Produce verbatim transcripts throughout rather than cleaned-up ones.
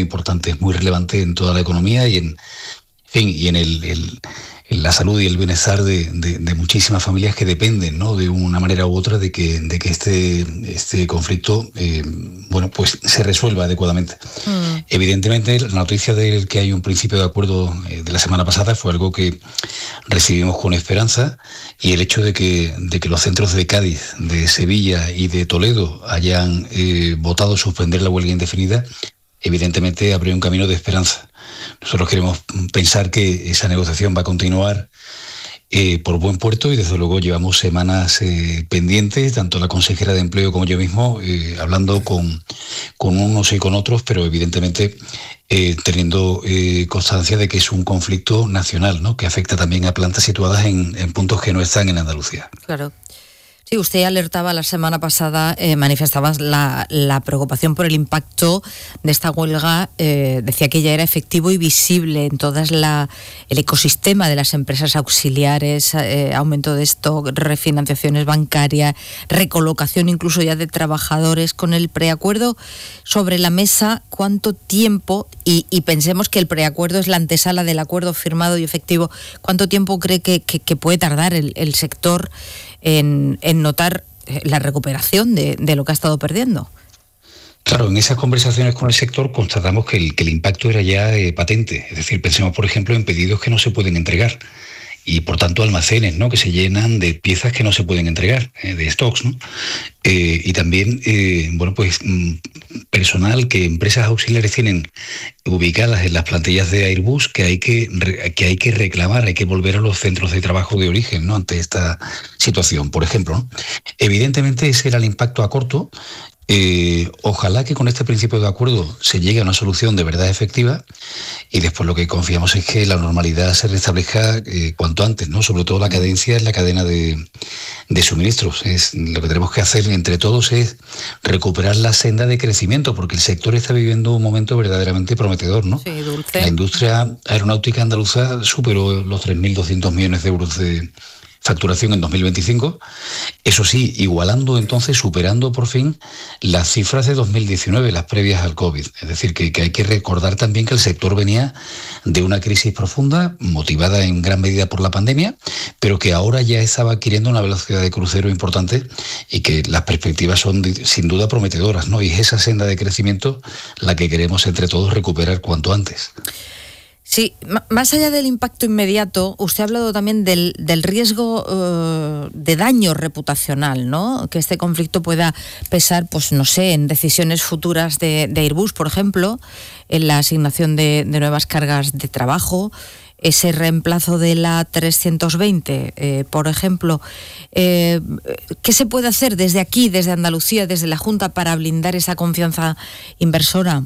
importante, es muy relevante en toda la economía y en, en fin, y en el, el en la salud y el bienestar de, de, de muchísimas familias que dependen, ¿no?, de una manera u otra de que, de que este, este conflicto eh, bueno, pues se resuelva adecuadamente. Mm. Evidentemente, la noticia de que hay un principio de acuerdo eh, de la semana pasada fue algo que recibimos con esperanza, y el hecho de que, de que los centros de Cádiz, de Sevilla y de Toledo hayan eh, votado suspender la huelga indefinida, evidentemente abrió un camino de esperanza. Nosotros queremos pensar que esa negociación va a continuar eh, por buen puerto, y desde luego llevamos semanas eh, pendientes, tanto la consejera de Empleo como yo mismo, eh, hablando con, con unos y con otros, pero evidentemente eh, teniendo eh, constancia de que es un conflicto nacional, ¿no?, que afecta también a plantas situadas en, en puntos que no están en Andalucía. Claro. Sí, usted alertaba la semana pasada, eh, manifestabas la, la preocupación por el impacto de esta huelga, eh, decía que ya era efectivo y visible en todo el ecosistema de las empresas auxiliares, eh, aumento de stock, refinanciaciones bancarias, recolocación incluso ya de trabajadores. Con el preacuerdo sobre la mesa, ¿cuánto tiempo, y, y pensemos que el preacuerdo es la antesala del acuerdo firmado y efectivo, cuánto tiempo cree que, que, que puede tardar el, el sector En, en notar la recuperación de, de lo que ha estado perdiendo? Claro, en esas conversaciones con el sector constatamos que el, que el impacto era ya eh, patente. Es decir, pensemos, por ejemplo, en pedidos que no se pueden entregar y, por tanto, almacenes, ¿no?, que se llenan de piezas que no se pueden entregar, eh, de stocks, ¿no? Eh, y también, eh, bueno, pues personal que empresas auxiliares tienen ubicadas en las plantillas de Airbus que hay que, que hay que reclamar, hay que volver a los centros de trabajo de origen, ¿no?, ante esta situación, por ejemplo, ¿no? Evidentemente ese era el impacto a corto. Eh, ojalá que con este principio de acuerdo se llegue a una solución de verdad efectiva, y después lo que confiamos es que la normalidad se restablezca eh, cuanto antes, ¿no? Sobre todo la cadencia en la cadena de, de suministros. Es, lo que tenemos que hacer entre todos es recuperar la senda de crecimiento, porque el sector está viviendo un momento verdaderamente prometedor, ¿no? Sí, dulce. La industria aeronáutica andaluza superó los tres mil doscientos millones de euros de facturación en dos mil veinticinco, eso sí, igualando entonces, superando por fin las cifras de dos mil diecinueve, las previas al COVID. Es decir, que, que hay que recordar también que el sector venía de una crisis profunda, motivada en gran medida por la pandemia, pero que ahora ya estaba adquiriendo una velocidad de crucero importante, y que las perspectivas son sin duda prometedoras, ¿no? Y es esa senda de crecimiento la que queremos entre todos recuperar cuanto antes. Sí, más allá del impacto inmediato, usted ha hablado también del, del riesgo uh, de daño reputacional, ¿no? Que este conflicto pueda pesar, pues no sé, en decisiones futuras de, de Airbus, por ejemplo, en la asignación de, de nuevas cargas de trabajo, ese reemplazo de la trescientos veinte, eh, por ejemplo. Eh, ¿Qué se puede hacer desde aquí, desde Andalucía, desde la Junta, para blindar esa confianza inversora?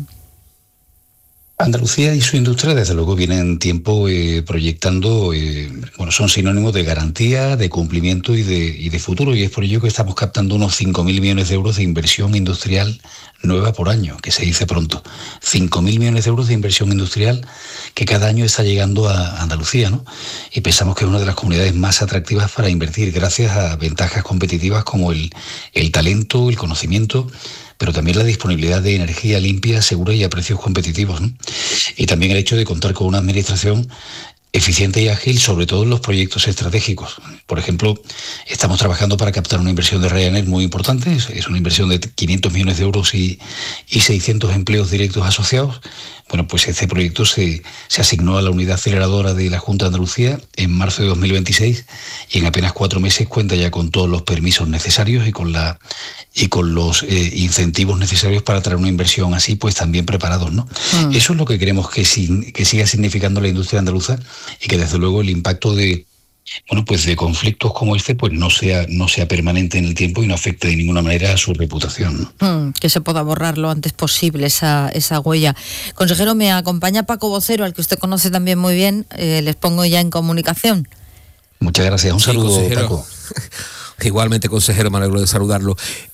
Andalucía y su industria, desde luego, vienen tiempo eh, proyectando, eh, bueno, son sinónimos de garantía, de cumplimiento y de, y de futuro, y es por ello que estamos captando unos cinco mil millones de euros de inversión industrial nueva por año, que se dice pronto. cinco mil millones de euros de inversión industrial que cada año está llegando a Andalucía, ¿no? Y pensamos que es una de las comunidades más atractivas para invertir, gracias a ventajas competitivas como el, el talento, el conocimiento, pero también la disponibilidad de energía limpia, segura y a precios competitivos, ¿no? Y también el hecho de contar con una administración eficiente y ágil, sobre todo en los proyectos estratégicos. Por ejemplo, estamos trabajando para captar una inversión de Ryanair muy importante, es, es una inversión de quinientos millones de euros y, y seiscientos empleos directos asociados. Bueno, pues este proyecto se, se asignó a la unidad aceleradora de la Junta de Andalucía en marzo de dos mil veintiséis, y en apenas cuatro meses cuenta ya con todos los permisos necesarios y con la y con los eh, incentivos necesarios para traer una inversión así, pues también preparados, ¿no? Mm. Eso es lo que queremos que, sin, que siga significando la industria andaluza, y que desde luego el impacto de bueno, pues de conflictos como este, pues no sea, no sea permanente en el tiempo y no afecte de ninguna manera a su reputación, ¿no? Mm, que se pueda borrar lo antes posible esa, esa huella. Consejero, me acompaña Paco Vocero, al que usted conoce también muy bien, eh, les pongo ya en comunicación. Muchas gracias, un sí, saludo, consejero. Paco. Igualmente, consejero, me alegro de saludarlo.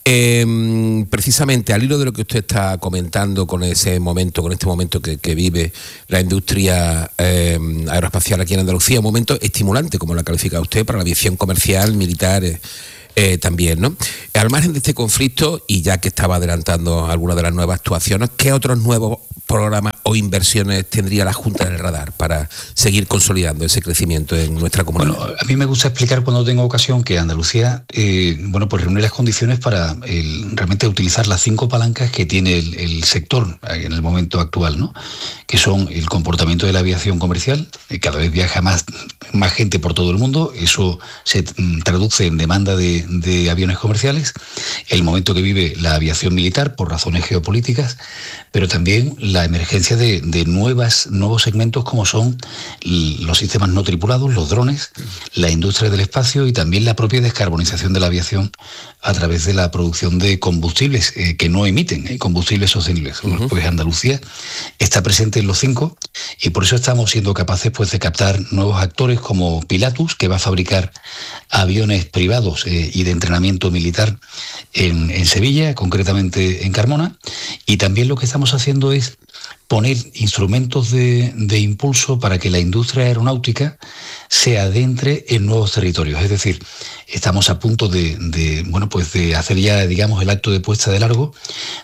Eh, precisamente al hilo de lo que usted está comentando con ese momento, con este momento que, que vive la industria eh, aeroespacial aquí en Andalucía, un momento estimulante, como la califica usted, para la aviación comercial, militar, eh, eh, también, ¿no? Al margen de este conflicto, y ya que estaba adelantando algunas de las nuevas actuaciones, ¿qué otros nuevos programas o inversiones tendría la Junta en el radar para seguir consolidando ese crecimiento en nuestra comunidad? Bueno, a mí me gusta explicar cuando tengo ocasión que Andalucía, eh, bueno, pues reúne las condiciones para el, realmente utilizar las cinco palancas que tiene el, el sector en el momento actual, ¿no? Que son el comportamiento de la aviación comercial, eh, cada vez viaja más, más gente por todo el mundo, eso se mm, traduce en demanda de, de aviones comerciales, el momento que vive la aviación militar por razones geopolíticas, pero también la emergencia de, de nuevas, nuevos segmentos como son los sistemas no tripulados, los drones, la industria del espacio y también la propia descarbonización de la aviación a través de la producción de combustibles eh, que no emiten, eh, combustibles sostenibles. Uh-huh. Pues Andalucía está presente en los cinco y por eso estamos siendo capaces pues, de captar nuevos actores como Pilatus, que va a fabricar aviones privados eh, y de entrenamiento militar en, en Sevilla, concretamente en Carmona, y también lo que estamos haciendo es poner instrumentos de, de impulso para que la industria aeronáutica se adentre en nuevos territorios. Es decir, estamos a punto de, de bueno, pues de hacer ya, digamos, el acto de puesta de largo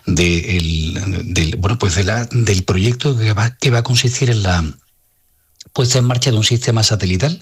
de el, del, bueno, pues de la, del proyecto que va, que va a consistir en la puesta en marcha de un sistema satelital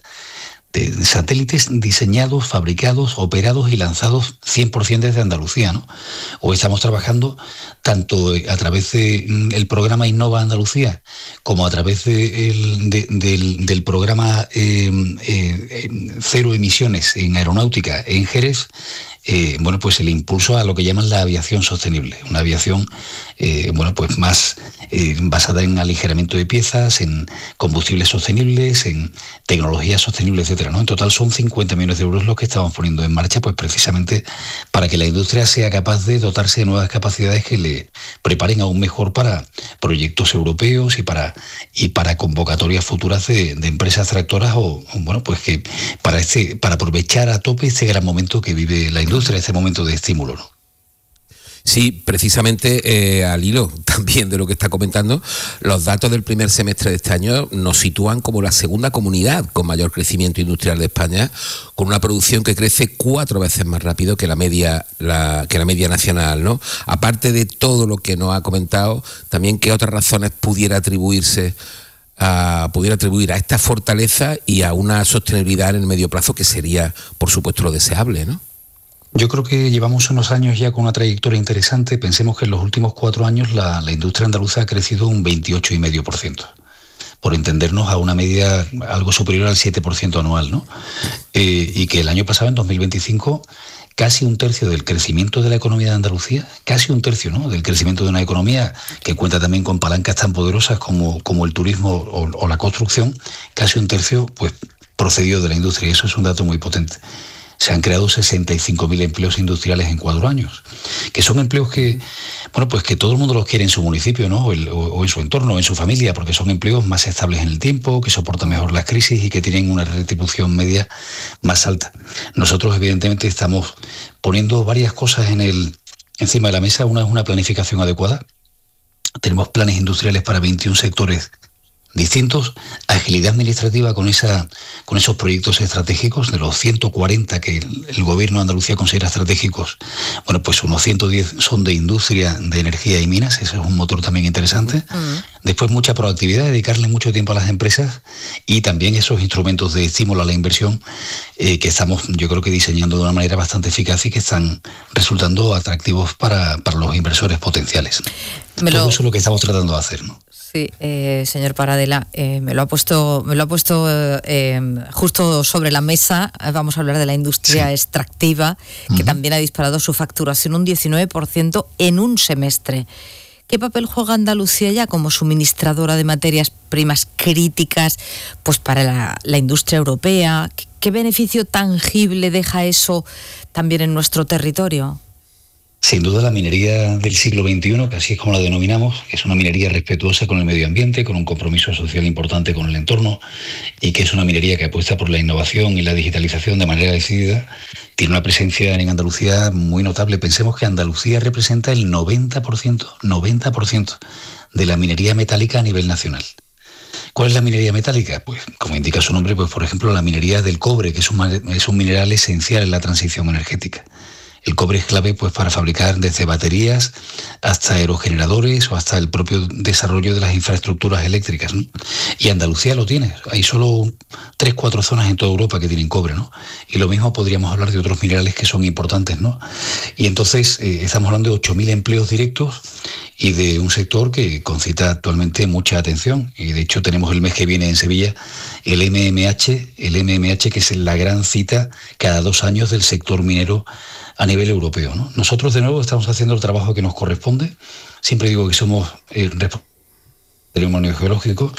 de satélites diseñados, fabricados, operados y lanzados cien por ciento desde Andalucía, ¿no? Hoy estamos trabajando tanto a través del de programa Innova Andalucía como a través de el, de, del, del programa eh, eh, Cero Emisiones en Aeronáutica en Jerez, eh, bueno, pues el impulso a lo que llaman la aviación sostenible, una aviación eh, bueno, pues más eh, basada en aligeramiento de piezas, en combustibles sostenibles, en tecnologías sostenibles, etcétera, ¿no? En total son cincuenta millones de euros los que estamos poniendo en marcha, pues precisamente para que la industria sea capaz de dotarse de nuevas capacidades que le preparen aún mejor para proyectos europeos y para y para convocatorias futuras de, de empresas tractoras o, o bueno, pues que para este para aprovechar a tope este gran momento que vive la industria, este momento de estímulo, ¿no? Sí, precisamente eh, al hilo también de lo que está comentando, los datos del primer semestre de este año nos sitúan como la segunda comunidad con mayor crecimiento industrial de España, con una producción que crece cuatro veces más rápido que la media, la, que la media nacional, ¿no? Aparte de todo lo que nos ha comentado, también qué otras razones pudiera atribuirse a, pudiera atribuir a esta fortaleza y a una sostenibilidad en el medio plazo que sería, por supuesto, lo deseable, ¿no? Yo creo que llevamos unos años ya con una trayectoria interesante. Pensemos que en los últimos cuatro años la, la industria andaluza ha crecido un veintiocho coma cinco por ciento, por entendernos a una media algo superior al siete por ciento anual, ¿no? Eh, y que el año pasado, en dos mil veinticinco, casi un tercio del crecimiento de la economía de Andalucía, casi un tercio, ¿no?, del crecimiento de una economía que cuenta también con palancas tan poderosas como, como el turismo o, o la construcción, casi un tercio pues procedió de la industria, y eso es un dato muy potente. Se han creado sesenta y cinco mil empleos industriales en cuatro años, que son empleos que, bueno, pues que todo el mundo los quiere en su municipio, ¿no? O, el, o, o en su entorno, o en su familia, porque son empleos más estables en el tiempo, que soportan mejor las crisis y que tienen una retribución media más alta. Nosotros, evidentemente, estamos poniendo varias cosas en el, encima de la mesa. Una es una planificación adecuada. Tenemos planes industriales para veintiún sectores distintos, agilidad administrativa con esa con esos proyectos estratégicos, de los ciento cuarenta que el, el gobierno de Andalucía considera estratégicos, bueno, pues unos ciento diez son de industria, de energía y minas, ese es un motor también interesante. Uh-huh. Después mucha proactividad, dedicarle mucho tiempo a las empresas y también esos instrumentos de estímulo a la inversión eh, que estamos, yo creo que diseñando de una manera bastante eficaz y que están resultando atractivos para, para los inversores potenciales. Me lo... Todo eso es lo que estamos tratando de hacer, ¿no? Sí, eh, señor Paradela, eh, me lo ha puesto, me lo ha puesto eh, justo sobre la mesa. Vamos a hablar de la industria sí. extractiva, que uh-huh. también ha disparado su facturación un diecinueve por ciento en un semestre. ¿Qué papel juega Andalucía ya como suministradora de materias primas críticas, pues para la, la industria europea? ¿Qué, qué beneficio tangible deja eso también en nuestro territorio? Sin duda la minería del siglo veintiuno, que así es como la denominamos, es una minería respetuosa con el medio ambiente, con un compromiso social importante con el entorno, y que es una minería que apuesta por la innovación y la digitalización de manera decidida. Tiene una presencia en Andalucía muy notable. Pensemos que Andalucía representa el noventa por ciento, noventa por ciento de la minería metálica a nivel nacional. ¿Cuál es la minería metálica? Pues, como indica su nombre, pues por ejemplo la minería del cobre, que es un, es un mineral esencial en la transición energética. El cobre es clave pues para fabricar desde baterías hasta aerogeneradores o hasta el propio desarrollo de las infraestructuras eléctricas, ¿no? Y Andalucía lo tiene. Hay solo tres, cuatro zonas en toda Europa que tienen cobre, ¿no? Y lo mismo podríamos hablar de otros minerales que son importantes, ¿no? Y entonces eh, estamos hablando de ocho mil empleos directos y de un sector que concita actualmente mucha atención. Y de hecho tenemos el mes que viene en Sevilla el M M H, el M M H que es la gran cita cada dos años del sector minero a nivel europeo, ¿no? Nosotros de nuevo estamos haciendo el trabajo que nos corresponde. Siempre digo que somos eh, patrimonio geológico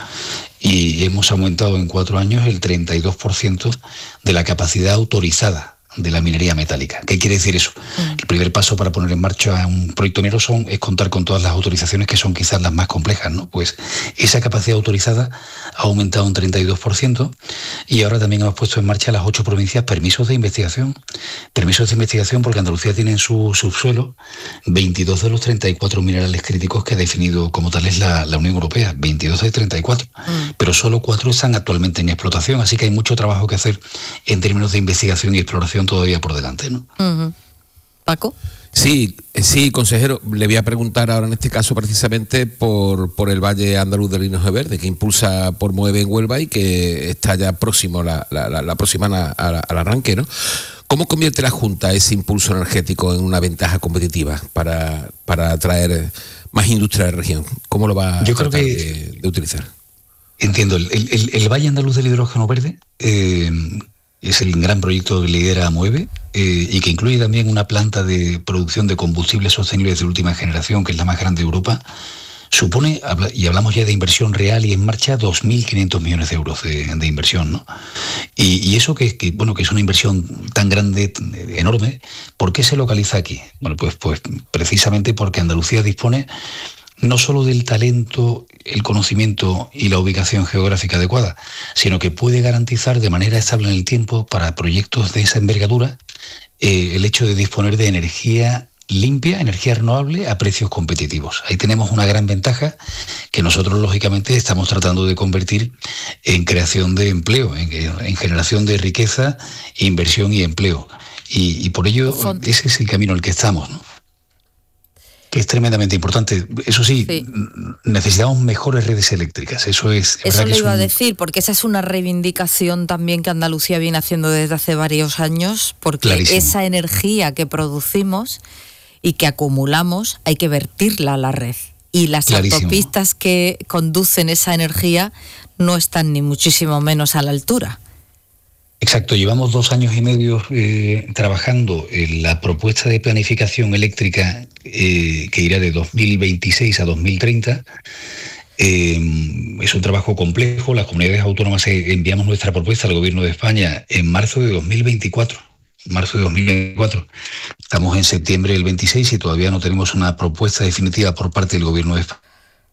y hemos aumentado en cuatro años el treinta y dos por ciento de la capacidad autorizada de la minería metálica. ¿Qué quiere decir eso? El primer paso para poner en marcha un proyecto minero son, es contar con todas las autorizaciones que son quizás las más complejas, ¿no? Pues esa capacidad autorizada ha aumentado un treinta y dos por ciento y ahora también hemos puesto en marcha las ocho provincias permisos de investigación. Permisos de investigación porque Andalucía tiene en su subsuelo veintidós de los treinta y cuatro minerales críticos que ha definido como tales la, la Unión Europea, veintidós de treinta y cuatro, mm. pero solo cuatro están actualmente en explotación, así que hay mucho trabajo que hacer en términos de investigación y exploración todavía por delante, ¿no? Uh-huh. Paco. Sí, sí, consejero, le voy a preguntar ahora en este caso precisamente por, por el Valle Andaluz del Linaje Verde, que impulsa por Mueve en Huelva y que está ya próximo, la, la, la, la próxima a, a, al arranque, ¿no? ¿Cómo convierte la Junta ese impulso energético en una ventaja competitiva para, para atraer más industria a la región? ¿Cómo lo va a Yo tratar creo que, de, de utilizar? Entiendo, el, el, el Valle Andaluz del Hidrógeno Verde eh, es el gran proyecto que lidera Mueve eh, y que incluye también una planta de producción de combustibles sostenibles de última generación, que es la más grande de Europa. Supone, y hablamos ya de inversión real y en marcha, dos mil quinientos millones de euros de, de inversión, ¿no? Y, y eso que, que, bueno, que es una inversión tan grande, enorme, ¿por qué se localiza aquí? Bueno, pues, pues precisamente porque Andalucía dispone no solo del talento, el conocimiento y la ubicación geográfica adecuada, sino que puede garantizar de manera estable en el tiempo para proyectos de esa envergadura eh, el hecho de disponer de energía limpia, energía renovable a precios competitivos. Ahí tenemos una gran ventaja que nosotros lógicamente estamos tratando de convertir en creación de empleo, en, en generación de riqueza, inversión y empleo. Y, y por ello ese es el camino en el que estamos, ¿no? Que es tremendamente importante. Eso sí, sí, necesitamos mejores redes eléctricas. Eso es. Eso le iba un... a decir, porque esa es una reivindicación también que Andalucía viene haciendo desde hace varios años, porque Clarísimo. Esa energía que producimos y que acumulamos hay que vertirla a la red. Y las Clarísimo. Autopistas que conducen esa energía no están ni muchísimo menos a la altura. Exacto, llevamos dos años y medio eh, trabajando en la propuesta de planificación eléctrica eh, que irá de dos mil veintiséis a dos mil treinta. Eh, es un trabajo complejo. Las comunidades autónomas enviamos nuestra propuesta al Gobierno de España en marzo de dos mil veinticuatro. Marzo de dos mil veinticuatro. Estamos en septiembre del veintiséis y todavía no tenemos una propuesta definitiva por parte del Gobierno de España.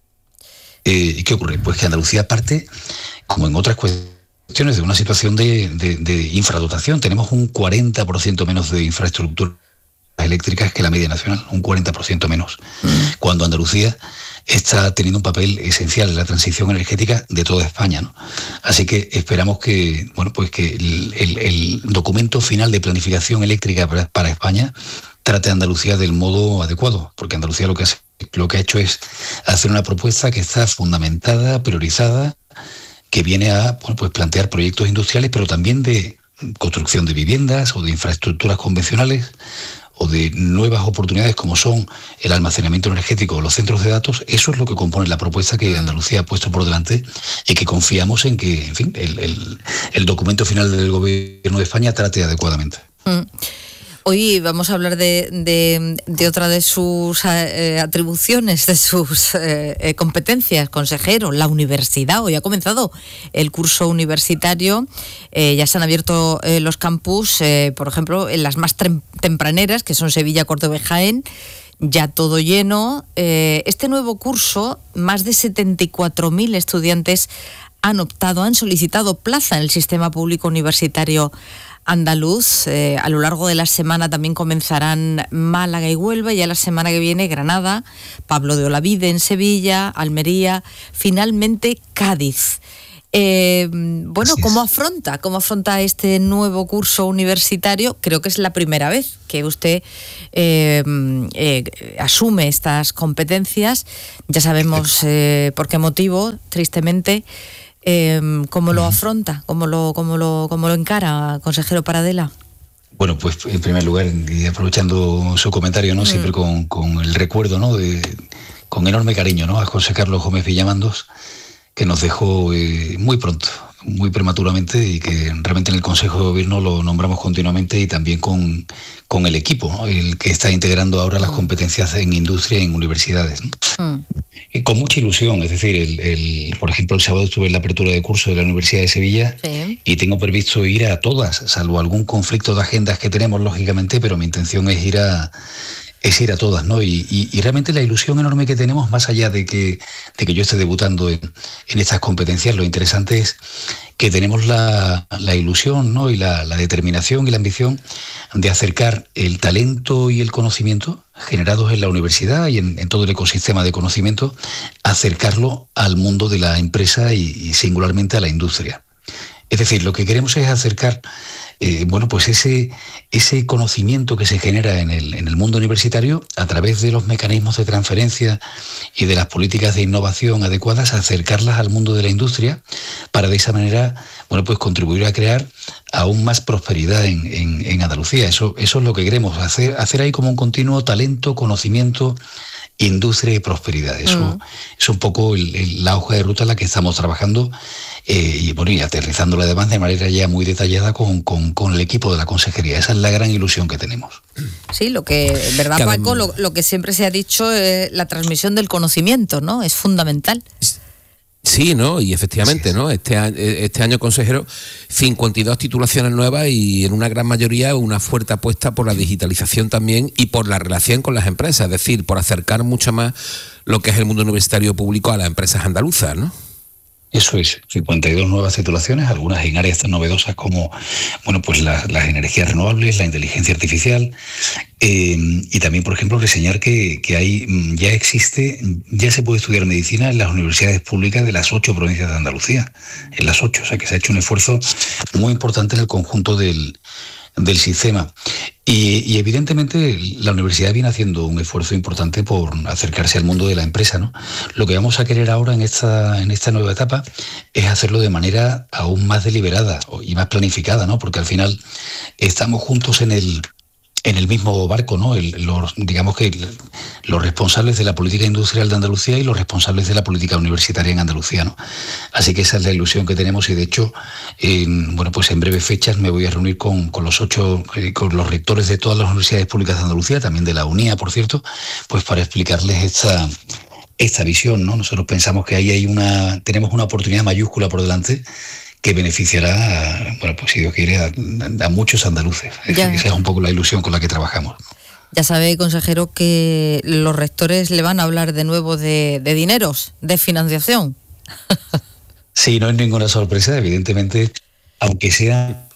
Eh, ¿Qué ocurre? Pues que Andalucía parte, como en otras cuestiones, de una situación de, de, de infradotación. Tenemos un cuarenta por ciento menos de infraestructuras eléctricas que la media nacional, un cuarenta por ciento menos. Mm. Cuando Andalucía está teniendo un papel esencial en la transición energética de toda España, ¿no? Así que esperamos que, bueno, pues que el, el, el documento final de planificación eléctrica para, para España trate a Andalucía del modo adecuado, porque Andalucía lo que, hace, lo que ha hecho es hacer una propuesta que está fundamentada, priorizada, que viene a bueno, pues plantear proyectos industriales, pero también de construcción de viviendas o de infraestructuras convencionales o de nuevas oportunidades como son el almacenamiento energético o los centros de datos. Eso es lo que compone la propuesta que Andalucía ha puesto por delante y que confiamos en que, en fin, el, el, el documento final del Gobierno de España trate adecuadamente. Mm. Hoy vamos a hablar de, de, de otra de sus eh, atribuciones, de sus eh, competencias, consejero, la universidad. Hoy ha comenzado el curso universitario, eh, ya se han abierto eh, los campus, eh, por ejemplo, en las más trem- tempraneras, que son Sevilla, Córdoba y Jaén, ya todo lleno. Eh, este nuevo curso, más de setenta y cuatro mil estudiantes han optado, han solicitado plaza en el sistema público universitario andaluz. Eh, a lo largo de la semana también comenzarán Málaga y Huelva, y ya la semana que viene Granada, Pablo de Olavide en Sevilla, Almería, finalmente Cádiz. Eh, bueno, ¿cómo afronta, cómo afronta este nuevo curso universitario? Creo que es la primera vez que usted eh, eh, asume estas competencias. Ya sabemos eh, por qué motivo, tristemente. Eh, ¿Cómo lo afronta? ¿Cómo lo, cómo lo, cómo lo encara, consejero Paradela? Bueno, pues en primer lugar, y aprovechando su comentario, ¿no? Mm. Siempre con, con el recuerdo, ¿no? De, con enorme cariño, ¿no? A José Carlos Gómez Villamandos, que nos dejó eh, muy pronto, muy prematuramente, y que realmente en el Consejo de Gobierno lo nombramos continuamente, y también con, con el equipo, ¿no? El que está integrando ahora las competencias en industria y en universidades, ¿no? Mm. Y con mucha ilusión, es decir, el, el, por ejemplo, el sábado estuve en la apertura de curso de la Universidad de Sevilla, sí, y tengo previsto ir a todas, salvo algún conflicto de agendas que tenemos, lógicamente, pero mi intención es ir a... es ir a todas, ¿no? Y, y, y realmente la ilusión enorme que tenemos, más allá de que, de que yo esté debutando en, en estas competencias, lo interesante es que tenemos la, la ilusión, ¿no? Y la, la determinación y la ambición de acercar el talento y el conocimiento generados en la universidad y en, en todo el ecosistema de conocimiento, acercarlo al mundo de la empresa y, y singularmente a la industria. Es decir, lo que queremos es acercar Eh, bueno, pues ese, ese conocimiento que se genera en el, en el mundo universitario a través de los mecanismos de transferencia y de las políticas de innovación adecuadas, acercarlas al mundo de la industria para de esa manera, bueno, pues contribuir a crear aún más prosperidad en, en, en Andalucía. Eso, eso es lo que queremos, hacer, hacer ahí como un continuo talento, conocimiento, industria y prosperidad. Eso mm. es un poco el, el, la hoja de ruta en la que estamos trabajando, eh, y, bueno, y aterrizándola además de manera ya muy detallada con, con, con el equipo de la consejería. Esa es la gran ilusión que tenemos. Sí, lo que, ¿verdad, Cada... Paco? Lo, lo que siempre se ha dicho, eh, la transmisión del conocimiento, ¿no? Es fundamental. Sí, ¿no? Y efectivamente, ¿no? Este año, este año, consejero, cincuenta y dos titulaciones nuevas, y en una gran mayoría una fuerte apuesta por la digitalización también y por la relación con las empresas, es decir, por acercar mucho más lo que es el mundo universitario público a las empresas andaluzas, ¿no? Eso es, cincuenta y dos nuevas titulaciones, algunas en áreas tan novedosas como, bueno, pues la, las energías renovables, la inteligencia artificial, eh, y también, por ejemplo, reseñar que, que hay, ya existe, ya se puede estudiar medicina en las universidades públicas de las ocho provincias de Andalucía, en las ocho, o sea que se ha hecho un esfuerzo muy importante en el conjunto del, del sistema. Y, y evidentemente la universidad viene haciendo un esfuerzo importante por acercarse al mundo de la empresa, ¿no? Lo que vamos a querer ahora en esta, en esta nueva etapa es hacerlo de manera aún más deliberada y más planificada, ¿no? Porque al final estamos juntos en el en el mismo barco, ¿no? El, los, digamos que el, los responsables de la política industrial de Andalucía y los responsables de la política universitaria en Andalucía, ¿no? Así que esa es la ilusión que tenemos, y de hecho, en, bueno, pues en breves fechas me voy a reunir con, con los ocho, eh, con los rectores de todas las universidades públicas de Andalucía, también de la UNIA, por cierto, pues para explicarles esta, esta visión, ¿no? Nosotros pensamos que ahí hay una, tenemos una oportunidad mayúscula por delante, que beneficiará, bueno, pues si Dios quiere, a, a muchos andaluces. Ya. Esa es un poco la ilusión con la que trabajamos. Ya sabe, consejero, que los rectores le van a hablar de nuevo de, de dineros, de financiación. Sí, no es ninguna sorpresa, evidentemente, aunque sea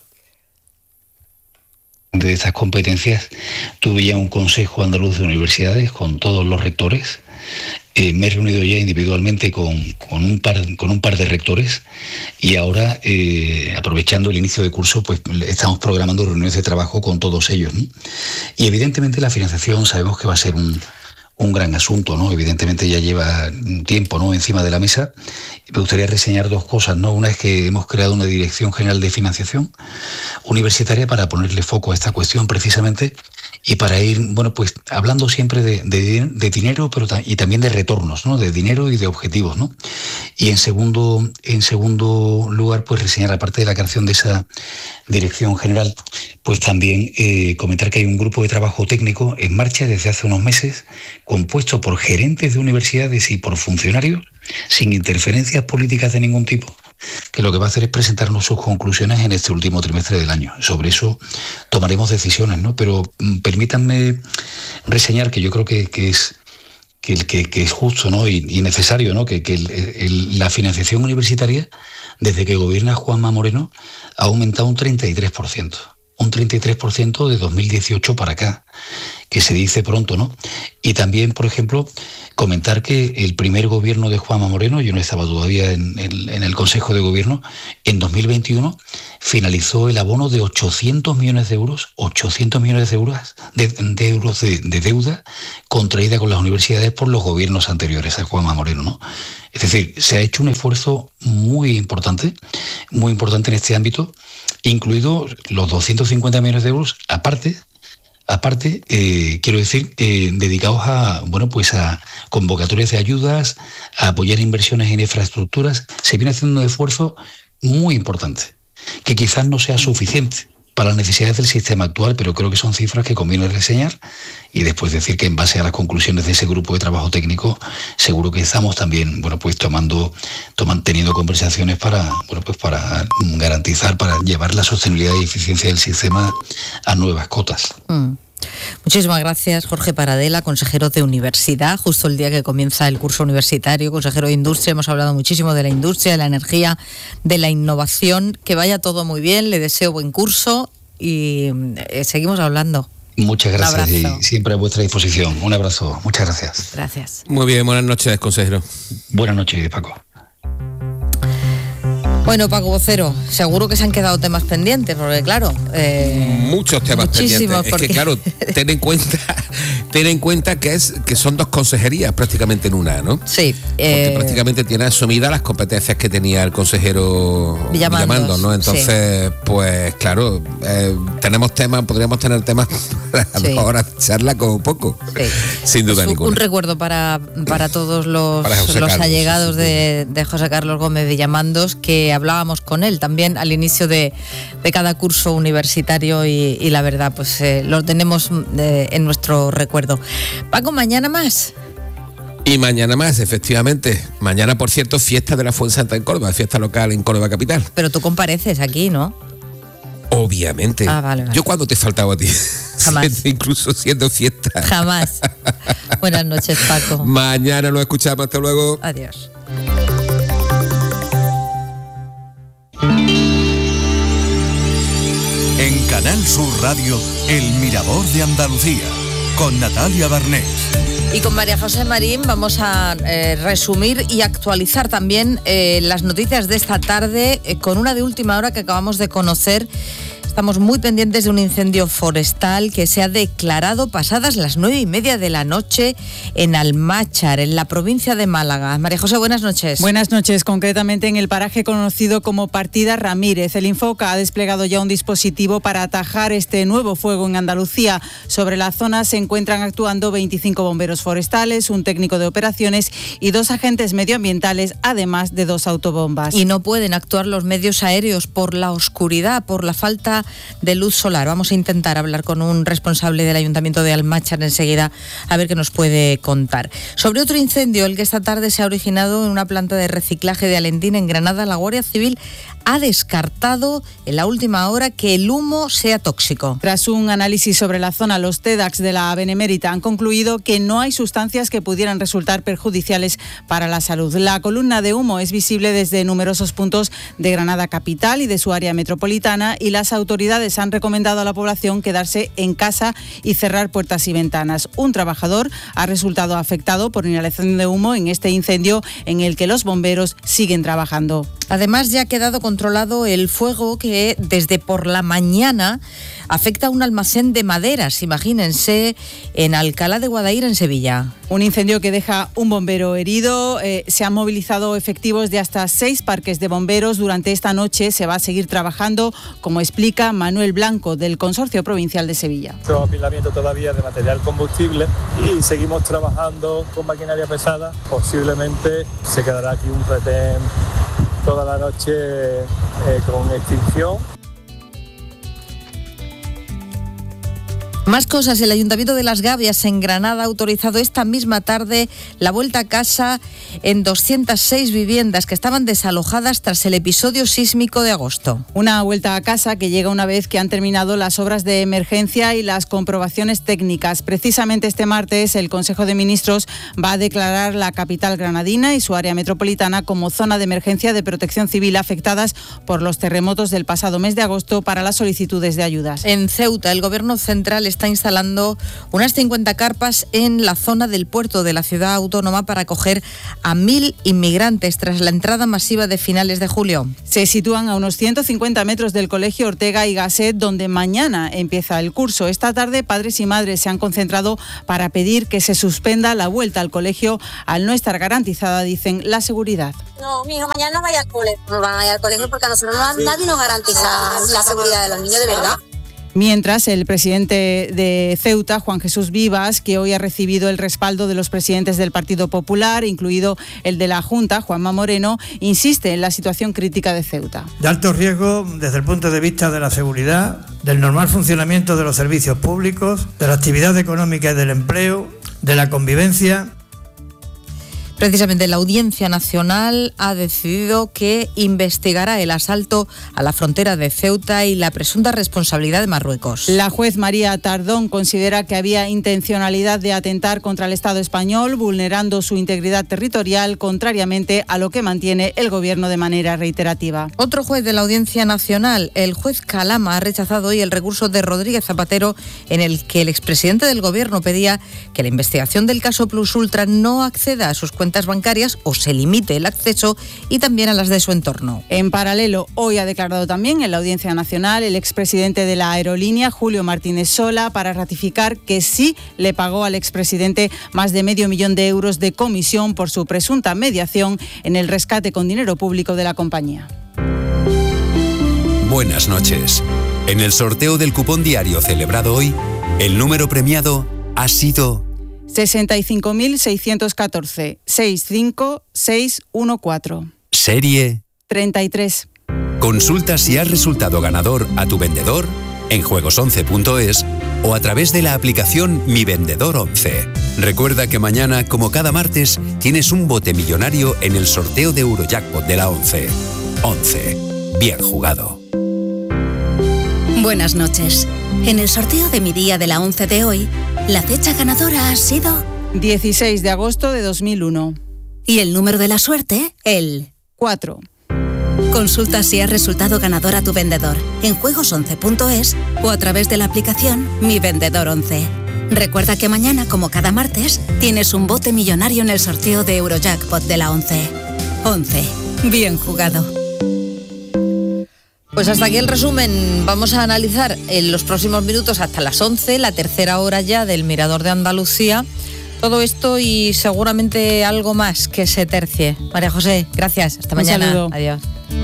de estas competencias, tuve ya un Consejo Andaluz de Universidades con todos los rectores. Eh, me he reunido ya individualmente con, con, un par, con un par de rectores, y ahora, eh, aprovechando el inicio de curso, pues estamos programando reuniones de trabajo con todos ellos, ¿no? Y evidentemente la financiación sabemos que va a ser un, un gran asunto, ¿no? Evidentemente ya lleva tiempo, ¿no?, encima de la mesa. Me gustaría reseñar dos cosas, ¿no? Una es que hemos creado una Dirección General de Financiación Universitaria para ponerle foco a esta cuestión precisamente, y para ir, bueno, pues hablando siempre de, de, de dinero, pero y también de retornos, ¿no? De dinero y de objetivos, ¿no? Y en segundo, en segundo lugar, pues reseñar, aparte de la creación de esa Dirección General, pues también eh, comentar que hay un grupo de trabajo técnico en marcha desde hace unos meses, compuesto por gerentes de universidades y por funcionarios, sin interferencias políticas de ningún tipo, que lo que va a hacer es presentarnos sus conclusiones en este último trimestre del año. Sobre eso tomaremos decisiones, ¿no? Pero mm, permítanme reseñar que yo creo que, que es que, que, que es justo, ¿no?, y, y necesario, ¿no?, que, que el, el, la financiación universitaria, desde que gobierna Juanma Moreno, ha aumentado un treinta y tres por ciento. un treinta y tres por ciento de dos mil dieciocho para acá, que se dice pronto, ¿no? Y también, por ejemplo, comentar que el primer gobierno de Juanma Moreno, yo no estaba todavía en el, en el Consejo de Gobierno, en dos mil veintiuno finalizó el abono de ochocientos millones de euros, ochocientos millones de euros de, de euros de, de deuda contraída con las universidades por los gobiernos anteriores a Juanma Moreno, ¿no? Es decir, se ha hecho un esfuerzo muy importante, muy importante en este ámbito, incluido los doscientos cincuenta millones de euros, aparte, aparte, eh, quiero decir, eh, dedicados a, bueno, pues a convocatorias de ayudas, a apoyar inversiones en infraestructuras. Se viene haciendo un esfuerzo muy importante, que quizás no sea suficiente para las necesidades del sistema actual, pero creo que son cifras que conviene reseñar y después decir que en base a las conclusiones de ese grupo de trabajo técnico, seguro que estamos también, bueno, pues tomando, toman, teniendo conversaciones para, bueno, pues para garantizar, para llevar la sostenibilidad y eficiencia del sistema a nuevas cotas. Mm. Muchísimas gracias, Jorge Paradela, consejero de Universidad, justo el día que comienza el curso universitario, consejero de Industria. Hemos hablado muchísimo de la industria, de la energía, de la innovación. Que vaya todo muy bien, le deseo buen curso y eh, seguimos hablando. Muchas gracias y siempre a vuestra disposición. Un abrazo, muchas gracias. Gracias. Muy bien, buenas noches, consejero. Buenas noches, Paco. Bueno, Paco Vocero, seguro que se han quedado temas pendientes, porque claro... Eh, Muchos temas pendientes. Es porque... que claro, ten en cuenta, ten en cuenta que es que son dos consejerías prácticamente en una, ¿no? Sí. Porque eh... prácticamente tiene asumidas las competencias que tenía el consejero Villamandos, Villamandos, ¿no? Entonces, sí. Pues claro, eh, tenemos temas, podríamos tener temas para sí. dos horas de charla como poco, sí. Sin duda es ninguna. Un recuerdo para, para todos los, para los Carlos, allegados sí, sí. De, de José Carlos Gómez Villamandos, que hablábamos con él también al inicio de, de cada curso universitario y, y la verdad, pues eh, lo tenemos eh, en nuestro recuerdo. Paco, ¿mañana más? Y mañana más, efectivamente. Mañana, por cierto, fiesta de la Fuensanta en Córdoba, fiesta local en Córdoba capital. Pero tú compareces aquí, ¿no? Obviamente. Ah, vale, vale. Yo cuando te he faltado a ti. Jamás. Siendo, incluso siendo fiesta. Jamás. Buenas noches, Paco. Mañana lo escuchamos. Hasta luego. Adiós. En Canal Sur Radio, El Mirador de Andalucía, con Natalia Barnés. Y con María José Marín vamos a eh, resumir y actualizar también eh, las noticias de esta tarde eh, con una de última hora que acabamos de conocer. Estamos muy pendientes de un incendio forestal que se ha declarado pasadas las nueve y media de la noche en Almáchar, en la provincia de Málaga. María José, buenas noches. Buenas noches, concretamente en el paraje conocido como Partida Ramírez. El Infoca ha desplegado ya un dispositivo para atajar este nuevo fuego en Andalucía. Sobre la zona se encuentran actuando veinticinco bomberos forestales, un técnico de operaciones y dos agentes medioambientales, además de dos autobombas. Y no pueden actuar los medios aéreos por la oscuridad, por la falta de luz solar. Vamos a intentar hablar con un responsable del Ayuntamiento de Almáchar enseguida a ver qué nos puede contar. Sobre otro incendio, el que esta tarde se ha originado en una planta de reciclaje de Alentín en Granada, la Guardia Civil ha descartado en la última hora que el humo sea tóxico. Tras un análisis sobre la zona, los TEDx de la Benemérita han concluido que no hay sustancias que pudieran resultar perjudiciales para la salud. La columna de humo es visible desde numerosos puntos de Granada capital y de su área metropolitana, y las autoridades han recomendado a la población quedarse en casa y cerrar puertas y ventanas. Un trabajador ha resultado afectado por inhalación de humo en este incendio en el que los bomberos siguen trabajando. Además, ya ha quedado controlado el fuego que desde por la mañana afecta a un almacén de maderas, imagínense, en Alcalá de Guadaira, en Sevilla. Un incendio que deja un bombero herido. Eh, se han movilizado efectivos de hasta seis parques de bomberos. Durante esta noche se va a seguir trabajando, como explica Manuel Blanco, del Consorcio Provincial de Sevilla. Nuestro apilamiento todavía de material combustible y seguimos trabajando con maquinaria pesada. Posiblemente se quedará aquí un retén toda la noche eh, con extinción. Más cosas. El Ayuntamiento de Las Gavias en Granada ha autorizado esta misma tarde la vuelta a casa en doscientas seis viviendas que estaban desalojadas tras el episodio sísmico de agosto. Una vuelta a casa que llega una vez que han terminado las obras de emergencia y las comprobaciones técnicas. Precisamente este martes el Consejo de Ministros va a declarar la capital granadina y su área metropolitana como zona de emergencia de protección civil afectadas por los terremotos del pasado mes de agosto para las solicitudes de ayudas. En Ceuta, el Gobierno central está instalando unas cincuenta carpas en la zona del puerto de la ciudad autónoma para acoger a mil inmigrantes tras la entrada masiva de finales de julio. Se sitúan a unos ciento cincuenta metros del Colegio Ortega y Gasset, donde mañana empieza el curso. Esta tarde, padres y madres se han concentrado para pedir que se suspenda la vuelta al colegio al no estar garantizada, dicen, la seguridad. No, mi hijo mañana no vaya al colegio, no van a ir al colegio porque a nosotros no, nadie nos garantiza la seguridad de los niños, de verdad. Mientras, el presidente de Ceuta, Juan Jesús Vivas, que hoy ha recibido el respaldo de los presidentes del Partido Popular, incluido el de la Junta, Juanma Moreno, insiste en la situación crítica de Ceuta. De alto riesgo desde el punto de vista de la seguridad, del normal funcionamiento de los servicios públicos, de la actividad económica y del empleo, de la convivencia. Precisamente la Audiencia Nacional ha decidido que investigará el asalto a la frontera de Ceuta y la presunta responsabilidad de Marruecos. La juez María Tardón considera que había intencionalidad de atentar contra el Estado español, vulnerando su integridad territorial, contrariamente a lo que mantiene el Gobierno de manera reiterativa. Otro juez de la Audiencia Nacional, el juez Calama, ha rechazado hoy el recurso de Rodríguez Zapatero en el que el expresidente del Gobierno pedía que la investigación del caso Plus Ultra no acceda a sus cuentas bancarias o se limite el acceso y también a las de su entorno. En paralelo, hoy ha declarado también en la Audiencia Nacional el expresidente de la aerolínea, Julio Martínez Sola, para ratificar que sí le pagó al expresidente más de medio millón de euros de comisión por su presunta mediación en el rescate con dinero público de la compañía. Buenas noches. En el sorteo del cupón diario celebrado hoy, el número premiado ha sido sesenta y cinco mil seiscientos catorce, sesenta y cinco mil seiscientos catorce. Serie treinta y tres. Consulta si has resultado ganador a tu vendedor en juegos once punto es o a través de la aplicación Mi Vendedor once. Recuerda que mañana, como cada martes, tienes un bote millonario en el sorteo de Eurojackpot de la once. once. Bien jugado. Buenas noches. En el sorteo de mi día de la once de hoy, la fecha ganadora ha sido dieciséis de agosto de dos mil uno. Y el número de la suerte, el cuatro. Consulta si has resultado ganador a tu vendedor en juegos once punto es o a través de la aplicación Mi Vendedor once. Recuerda que mañana, como cada martes, tienes un bote millonario en el sorteo de Eurojackpot de la once. once. Bien jugado. Pues hasta aquí el resumen. Vamos a analizar en los próximos minutos hasta las once, la tercera hora ya del Mirador de Andalucía. Todo esto y seguramente algo más que se tercie. María José, gracias. Hasta Un mañana. saludo. Adiós.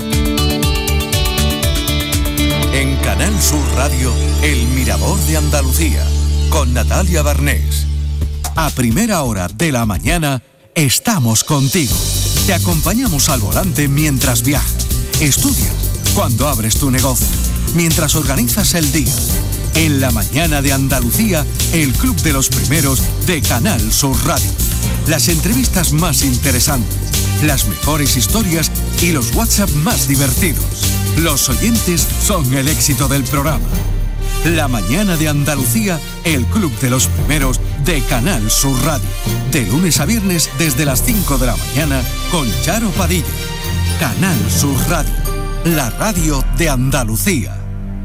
En Canal Sur Radio, El Mirador de Andalucía, con Natalia Barnés. A primera hora de la mañana, estamos contigo. Te acompañamos al volante mientras viajas, estudias, cuando abres tu negocio, mientras organizas el día. En la mañana de Andalucía, el Club de los Primeros de Canal Sur Radio. Las entrevistas más interesantes, las mejores historias y los WhatsApp más divertidos. Los oyentes son el éxito del programa. La mañana de Andalucía, el Club de los Primeros de Canal Sur Radio. De lunes a viernes desde las cinco de la mañana con Charo Padilla. Canal Sur Radio, la radio de Andalucía.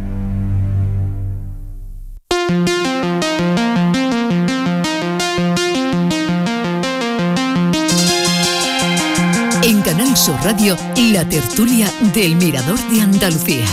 En Canal Sur Radio, la tertulia del Mirador de Andalucía.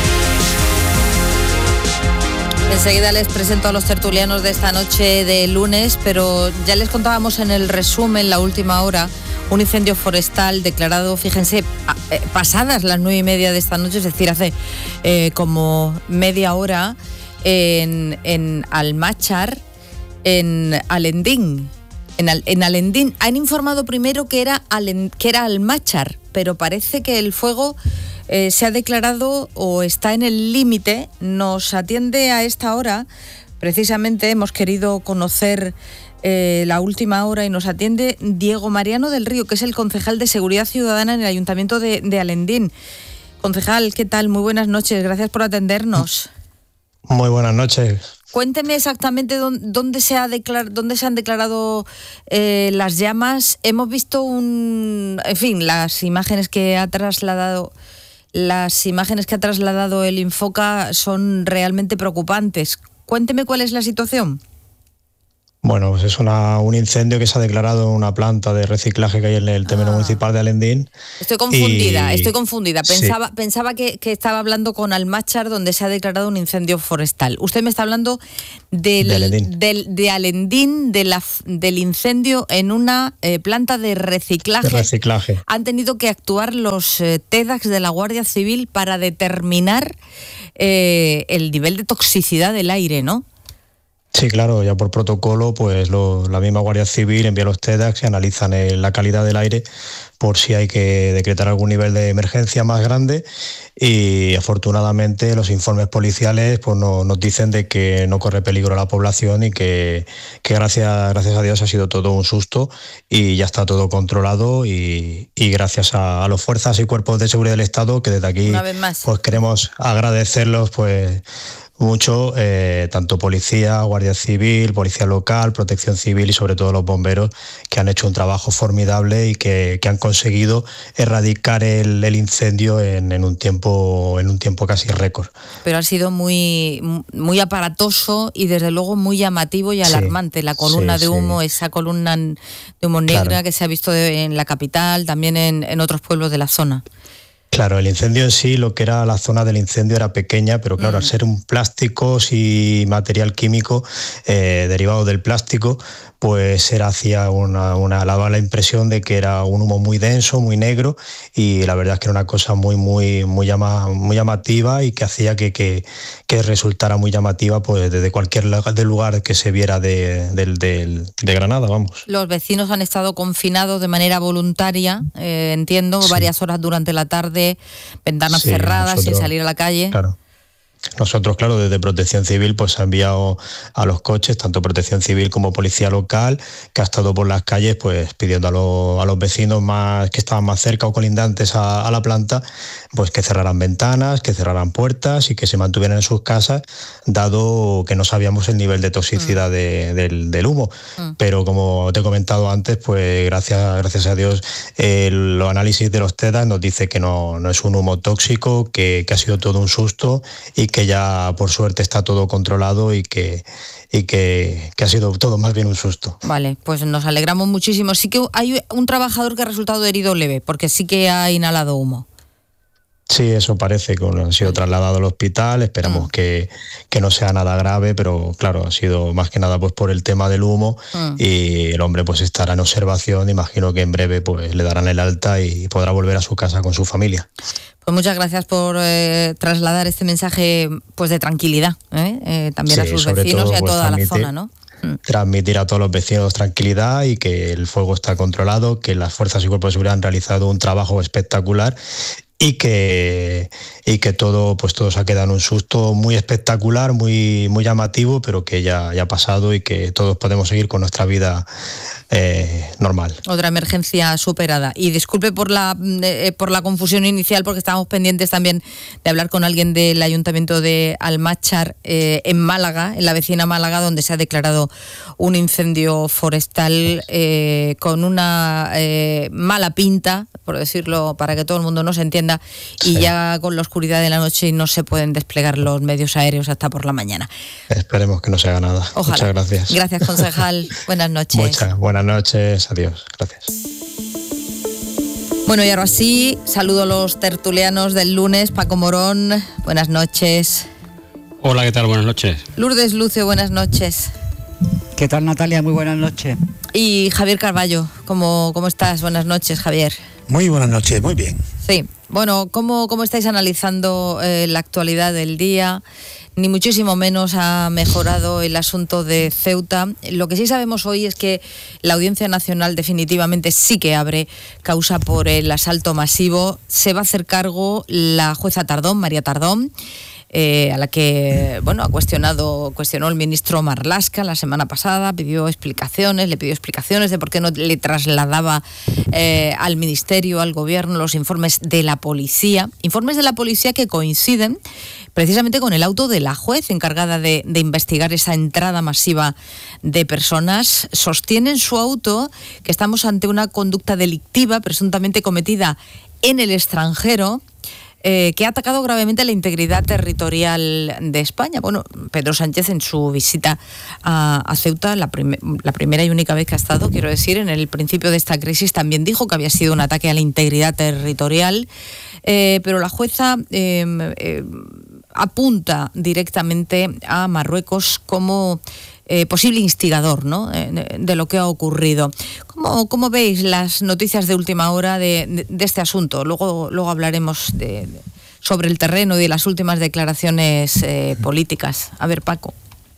Enseguida les presento a los tertulianos de esta noche de lunes, pero ya les contábamos en el resumen, la última hora, un incendio forestal declarado, fíjense, pasadas las nueve y media de esta noche, es decir, hace eh, como media hora, en, en Almáchar, en Alendín. En, Al, en Alendín han informado primero que era, Alen, que era Almáchar, pero parece que el fuego eh, se ha declarado o está en el límite. Nos atiende a esta hora Precisamente hemos querido conocer eh, la última hora y nos atiende Diego Mariano del Río, que es el concejal de Seguridad Ciudadana en el Ayuntamiento de, de Alendín. Concejal, ¿qué tal? Muy buenas noches, gracias por atendernos. Muy buenas noches. Cuénteme exactamente dónde, dónde, se, ha declar, dónde se han declarado eh, las llamas. Hemos visto un... En fin, las imágenes que ha trasladado... Las imágenes que ha trasladado el Infoca son realmente preocupantes. Cuénteme cuál es la situación. Bueno, pues es una, un incendio que se ha declarado en una planta de reciclaje que hay en el término ah. municipal de Alendín. Estoy confundida, y... estoy confundida. Pensaba, sí. pensaba que, que estaba hablando con Almáchar, donde se ha declarado un incendio forestal. Usted me está hablando del, de Alendín, del, de Alendín de la, del incendio en una eh, planta de reciclaje. De reciclaje. Han tenido que actuar los eh, TEDx de la Guardia Civil para determinar eh, el nivel de toxicidad del aire, ¿no? Sí, claro, ya por protocolo, pues lo, la misma Guardia Civil envía los TEDx y analizan el, la calidad del aire por si hay que decretar algún nivel de emergencia más grande, y afortunadamente los informes policiales pues no, nos dicen de que no corre peligro a la población y que, que gracias, gracias a Dios ha sido todo un susto y ya está todo controlado, y, y gracias a, a los fuerzas y cuerpos de seguridad del Estado, que desde aquí Una vez más. pues queremos agradecerlos pues mucho, eh, tanto policía, Guardia Civil, policía local, protección civil y sobre todo los bomberos, que han hecho un trabajo formidable y que, que han conseguido erradicar el, el incendio en, en un tiempo en un tiempo casi récord. Pero ha sido muy muy aparatoso y desde luego muy llamativo y alarmante. Sí, la columna sí, de humo, sí. esa columna de humo negra claro. que se ha visto en la capital, también en, en otros pueblos de la zona. Claro, el incendio en sí, lo que era la zona del incendio era pequeña, pero claro, mm. al ser un plástico y material químico eh, derivado del plástico, pues era hacía una, una daba la impresión de que era un humo muy denso, muy negro, y la verdad es que era una cosa muy muy muy, llama, muy llamativa y que hacía que, que, que resultara muy llamativa pues desde cualquier lugar que se viera de, de, de, de Granada, vamos. Los vecinos han estado confinados de manera voluntaria, eh, entiendo, sí. varias horas durante la tarde, ventanas sí, cerradas, nosotros, sin salir a la calle. Claro. Nosotros, claro, desde Protección Civil pues se ha enviado a los coches, tanto Protección Civil como Policía Local, que ha estado por las calles pues pidiendo a, lo, a los vecinos más que estaban más cerca o colindantes a, a la planta, pues que cerraran ventanas, que cerraran puertas y que se mantuvieran en sus casas, dado que no sabíamos el nivel de toxicidad mm. de, del, del humo. Mm. Pero como te he comentado antes, pues gracias, gracias a Dios, eh, los análisis de los TEDx nos dice que no, no es un humo tóxico, que, que ha sido todo un susto y que ya por suerte está todo controlado y que y que, que ha sido todo más bien un susto. Vale, pues nos alegramos muchísimo. Sí que hay un trabajador que ha resultado herido leve, porque sí que ha inhalado humo. Sí, eso parece que ha sido trasladado al hospital, esperamos mm. que, que no sea nada grave, pero claro, ha sido más que nada pues por el tema del humo mm. y el hombre pues estará en observación, imagino que en breve pues le darán el alta y podrá volver a su casa con su familia. Pues muchas gracias por eh, trasladar este mensaje pues de tranquilidad, ¿eh? Eh, también sí, a sus vecinos todo, y a pues, toda la zona, ¿no? Transmitir a todos los vecinos tranquilidad y que el fuego está controlado, que las fuerzas y cuerpos de seguridad han realizado un trabajo espectacular y que y que todo pues todo se ha quedado en un susto muy espectacular, muy muy llamativo, pero que ya, ya ha pasado y que todos podemos seguir con nuestra vida eh, normal. Otra emergencia superada. Y disculpe por la eh, por la confusión inicial, porque estábamos pendientes también de hablar con alguien del Ayuntamiento de Almáchar eh, en Málaga, en la vecina Málaga, donde se ha declarado un incendio forestal eh, con una eh, mala pinta, por decirlo, para que todo el mundo nos entienda, y sí. ya con la oscuridad de la noche no se pueden desplegar los medios aéreos hasta por la mañana. Esperemos que no se haga nada. Ojalá. Muchas gracias. Gracias, concejal. Buenas noches. Muchas buenas noches. Adiós. Gracias. Bueno, y ahora sí, saludo a los tertulianos del lunes. Paco Morón, buenas noches. Hola, ¿qué tal? Buenas noches. Lourdes Lucio, buenas noches. ¿Qué tal, Natalia? Muy buenas noches. Y Javier Carballo, ¿cómo, cómo estás? Buenas noches, Javier. Muy buenas noches, muy bien. Sí, bueno, ¿cómo, cómo estáis analizando eh, la actualidad del día? Ni muchísimo menos ha mejorado el asunto de Ceuta. Lo que sí sabemos hoy es que la Audiencia Nacional definitivamente sí que abre causa por el asalto masivo. Se va a hacer cargo la jueza Tardón, María Tardón. eh, a la que, bueno, ha cuestionado, cuestionó el ministro Marlaska la semana pasada, pidió explicaciones, le pidió explicaciones de por qué no le trasladaba eh, al ministerio, al gobierno, los informes de la policía, informes de la policía que coinciden precisamente con el auto de la juez encargada de, de investigar esa entrada masiva de personas. Sostiene en su auto que estamos ante una conducta delictiva presuntamente cometida en el extranjero, eh, que ha atacado gravemente la integridad territorial de España. Bueno, Pedro Sánchez en su visita a, a Ceuta, la, prim- la primera y única vez que ha estado, quiero decir, en el principio de esta crisis, también dijo que había sido un ataque a la integridad territorial, eh, pero la jueza eh, eh, apunta directamente a Marruecos como eh, posible instigador, ¿no?, de, de lo que ha ocurrido. ¿Cómo, cómo veis las noticias de última hora de, de, de este asunto? Luego, luego hablaremos de, de, sobre el terreno y de las últimas declaraciones eh, políticas. A ver, Paco.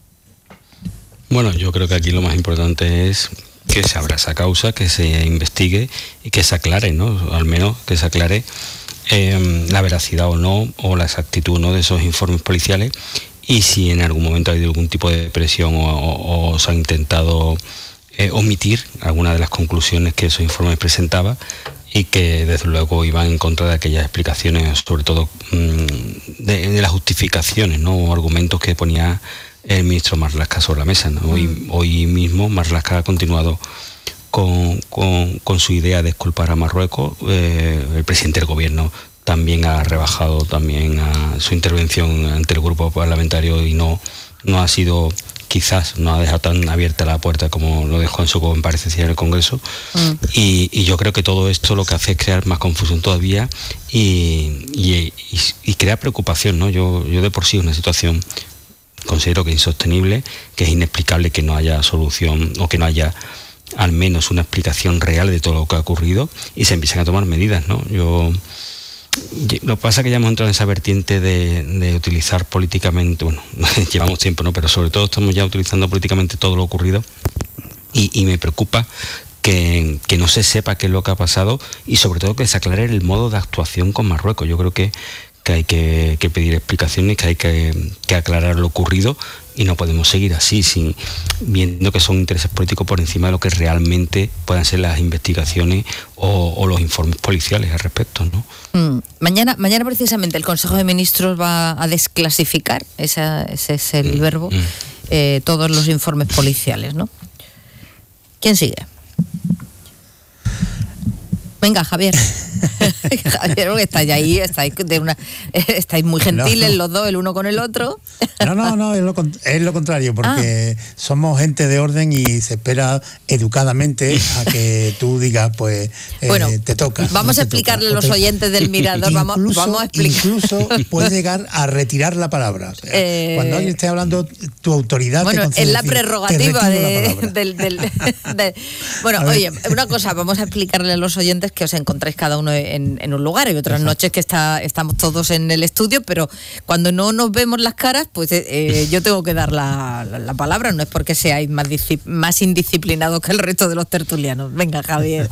Bueno, yo creo que aquí lo más importante es que se abra esa causa, que se investigue y que se aclare, ¿no?, al menos que se aclare eh, la veracidad o no, o la exactitud, ¿no?, de esos informes policiales, y si en algún momento ha habido algún tipo de presión o, o, o se ha intentado eh, omitir alguna de las conclusiones que esos informes presentaban y que desde luego iban en contra de aquellas explicaciones, sobre todo mmm, de, de las justificaciones, ¿no?, o argumentos que ponía el ministro Marlaska sobre la mesa, ¿no? Hoy, hoy mismo Marlaska ha continuado con, con, con su idea de exculpar a Marruecos. Eh, el presidente del gobierno también ha rebajado también a su intervención ante el grupo parlamentario y no, no ha sido, quizás no ha dejado tan abierta la puerta como lo dejó en su comparecencia en el Congreso. Mm. Y, y yo creo que todo esto lo que hace es crear más confusión todavía y, y, y, y crear preocupación, ¿no? Yo, yo de por sí es una situación, considero que insostenible, que es inexplicable que no haya solución o que no haya al menos una explicación real de todo lo que ha ocurrido y se empiezan a tomar medidas, ¿no? Yo Lo que pasa es que ya hemos entrado en esa vertiente de, de utilizar políticamente, bueno, llevamos tiempo, ¿no?, pero sobre todo estamos ya utilizando políticamente todo lo ocurrido y, y me preocupa que, que no se sepa qué es lo que ha pasado y sobre todo que se aclare el modo de actuación con Marruecos. Yo creo que, que hay que, que pedir explicaciones, que hay que, que aclarar lo ocurrido y no podemos seguir así, sin, viendo que son intereses políticos por encima de lo que realmente puedan ser las investigaciones o, o los informes policiales al respecto, ¿no? Mm. Mañana, mañana precisamente el Consejo de Ministros va a desclasificar, esa, ese es el mm. verbo, mm. Eh, todos los informes policiales, ¿no? ¿Quién sigue? Venga, Javier. Javier, porque estáis ahí, estáis, de una, estáis muy gentiles no. los dos, el uno con el otro. No, no, no, es lo, es lo contrario, porque ah. somos gente de orden y se espera educadamente a que tú digas, pues, bueno, eh, te toca. Vamos no a explicarle a los te... oyentes del Mirador, vamos, incluso, vamos a explicar. Incluso puedes llegar a retirar la palabra. O sea, eh... Cuando alguien esté hablando, tu autoridad bueno, te concede es la decir, prerrogativa de, del... del de, bueno, oye, una cosa, vamos a explicarle a los oyentes que os encontráis cada uno en, en un lugar. Hay otras Exacto. noches que está, estamos todos en el estudio, pero cuando no nos vemos las caras, pues eh, yo tengo que dar la, la, la palabra. No es porque seáis más, disci- más indisciplinados que el resto de los tertulianos. Venga, Javier.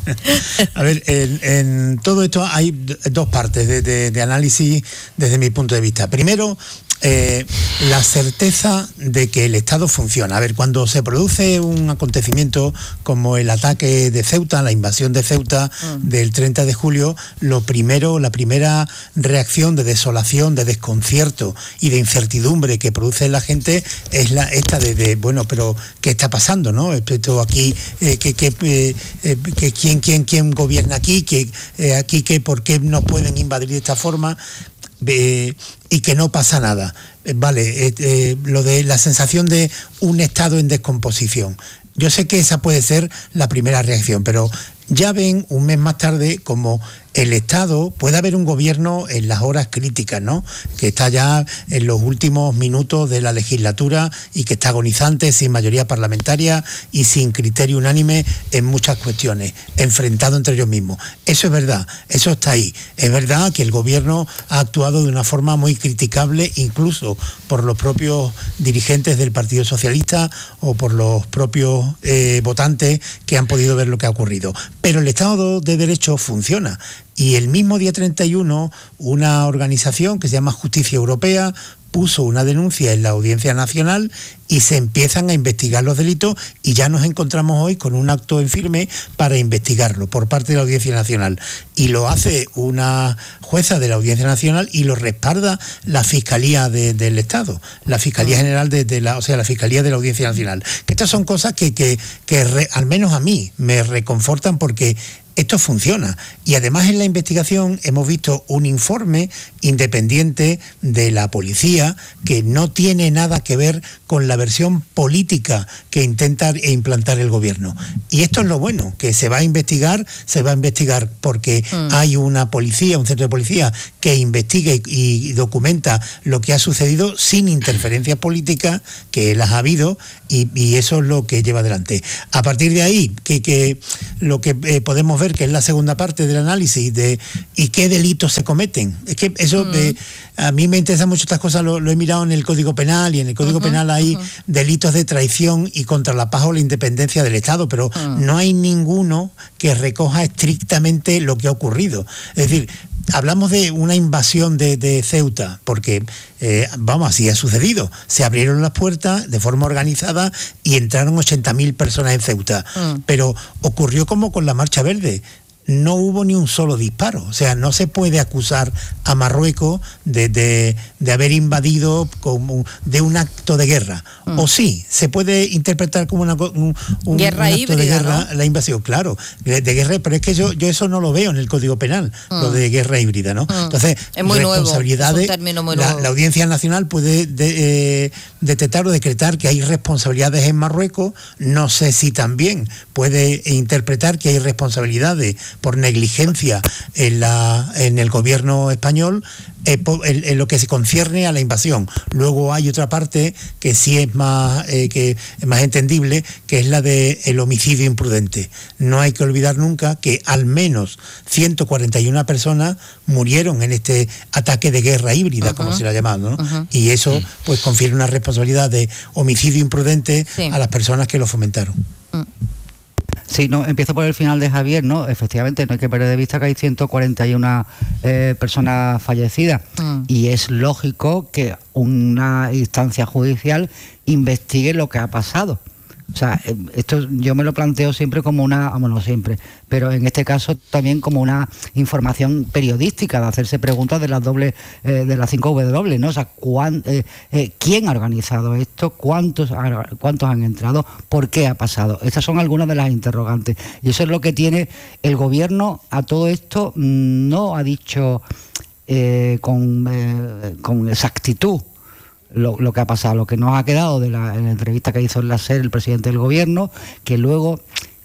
A ver, en, en todo esto hay dos partes de, de, de análisis desde mi punto de vista. Primero, Eh, la certeza de que el Estado funciona. A ver, cuando se produce un acontecimiento como el ataque de Ceuta, la invasión de Ceuta mm. del treinta de julio, lo primero, la primera reacción de desolación, de desconcierto y de incertidumbre que produce la gente es la esta de, de bueno, pero ¿qué está pasando, no? Esto aquí, eh, que, que, eh, eh, que quién, quién, quién gobierna aquí, que eh, aquí, que por qué nos pueden invadir de esta forma. Eh, y que no pasa nada. Eh, vale, eh, eh, lo de la sensación de un Estado en descomposición. Yo sé que esa puede ser la primera reacción, pero ya ven un mes más tarde como el Estado, puede haber un gobierno en las horas críticas, ¿no?, que está ya en los últimos minutos de la legislatura y que está agonizante, sin mayoría parlamentaria y sin criterio unánime en muchas cuestiones, enfrentado entre ellos mismos. Eso es verdad, eso está ahí. Es verdad que el gobierno ha actuado de una forma muy criticable, incluso por los propios dirigentes del Partido Socialista o por los propios eh, votantes que han podido ver lo que ha ocurrido. Pero el Estado de Derecho funciona. Y el mismo día treinta y uno, una organización que se llama Justicia Europea puso una denuncia en la Audiencia Nacional y se empiezan a investigar los delitos, y ya nos encontramos hoy con un acto en firme para investigarlo por parte de la Audiencia Nacional. Y lo hace una jueza de la Audiencia Nacional y lo respalda la Fiscalía de, del Estado, la Fiscalía General de, de la, o sea, la Fiscalía de la Audiencia Nacional. Que estas son cosas que, que, que re, al menos a mí me reconfortan, porque esto funciona. Y además en la investigación hemos visto un informe independiente de la policía que no tiene nada que ver con la versión política que intenta implantar el gobierno. Y esto es lo bueno, que se va a investigar, se va a investigar porque mm. hay una policía, un centro de policía que investiga y, y documenta lo que ha sucedido sin interferencias políticas, que las ha habido, y, y eso es lo que lleva adelante. A partir de ahí, que, que lo que eh, podemos ver, que es la segunda parte del análisis de y qué delitos se cometen. Es que eso mm. eh, a mí me interesan mucho estas cosas, lo, lo he mirado en el Código Penal, y en el Código uh-huh, Penal hay uh-huh. delitos de traición y contra la paz o la independencia del Estado, pero uh-huh. no hay ninguno que recoja estrictamente lo que ha ocurrido. Es decir, hablamos de una invasión de, de Ceuta, porque, eh, vamos, así ha sucedido. Se abrieron las puertas de forma organizada y entraron ochenta mil personas en Ceuta. Mm. Pero ocurrió como con la Marcha Verde. No hubo ni un solo disparo. O sea, no se puede acusar a Marruecos de, de, de haber invadido como de un acto de guerra. Mm. O sí, se puede interpretar como una, un, un, guerra un acto híbrida, de guerra, ¿no? La invasión, claro, de, de guerra, pero es que yo, yo eso no lo veo en el Código Penal, mm. lo de guerra híbrida, ¿no? Mm. Entonces, es muy responsabilidades, nuevo, es un término muy la, nuevo. la Audiencia Nacional puede de, eh, detectar o decretar que hay responsabilidades en Marruecos. No sé si también puede interpretar que hay responsabilidades por negligencia en, la, en el gobierno español eh, en, en lo que se concierne a la invasión. Luego hay otra parte que sí es más, eh, que es más entendible, que es la de el homicidio imprudente. No hay que olvidar nunca que al menos ciento cuarenta y una personas murieron en este ataque de guerra híbrida, uh-huh. como se le ha llamado, ¿no? Uh-huh. Y eso pues confiere una responsabilidad de homicidio imprudente sí. a las personas que lo fomentaron. Uh-huh. Sí, no, empiezo por el final de Javier, ¿no? Efectivamente, no hay que perder de vista que hay ciento cuarenta y una eh, personas fallecidas mm. y es lógico que una instancia judicial investigue lo que ha pasado. O sea, esto yo me lo planteo siempre como una, bueno, no siempre, pero en este caso también como una información periodística, de hacerse preguntas de las doble, eh, de las cinco W, ¿no? O sea, cuán, eh, eh, ¿quién ha organizado esto? ¿Cuántos, cuántos han entrado? ¿Por qué ha pasado? Estas son algunas de las interrogantes. Y eso es lo que tiene el gobierno a todo esto. No ha dicho eh, con, eh, con exactitud Lo, lo que ha pasado, lo que nos ha quedado de la, en la entrevista que hizo en la SER el presidente del gobierno, que luego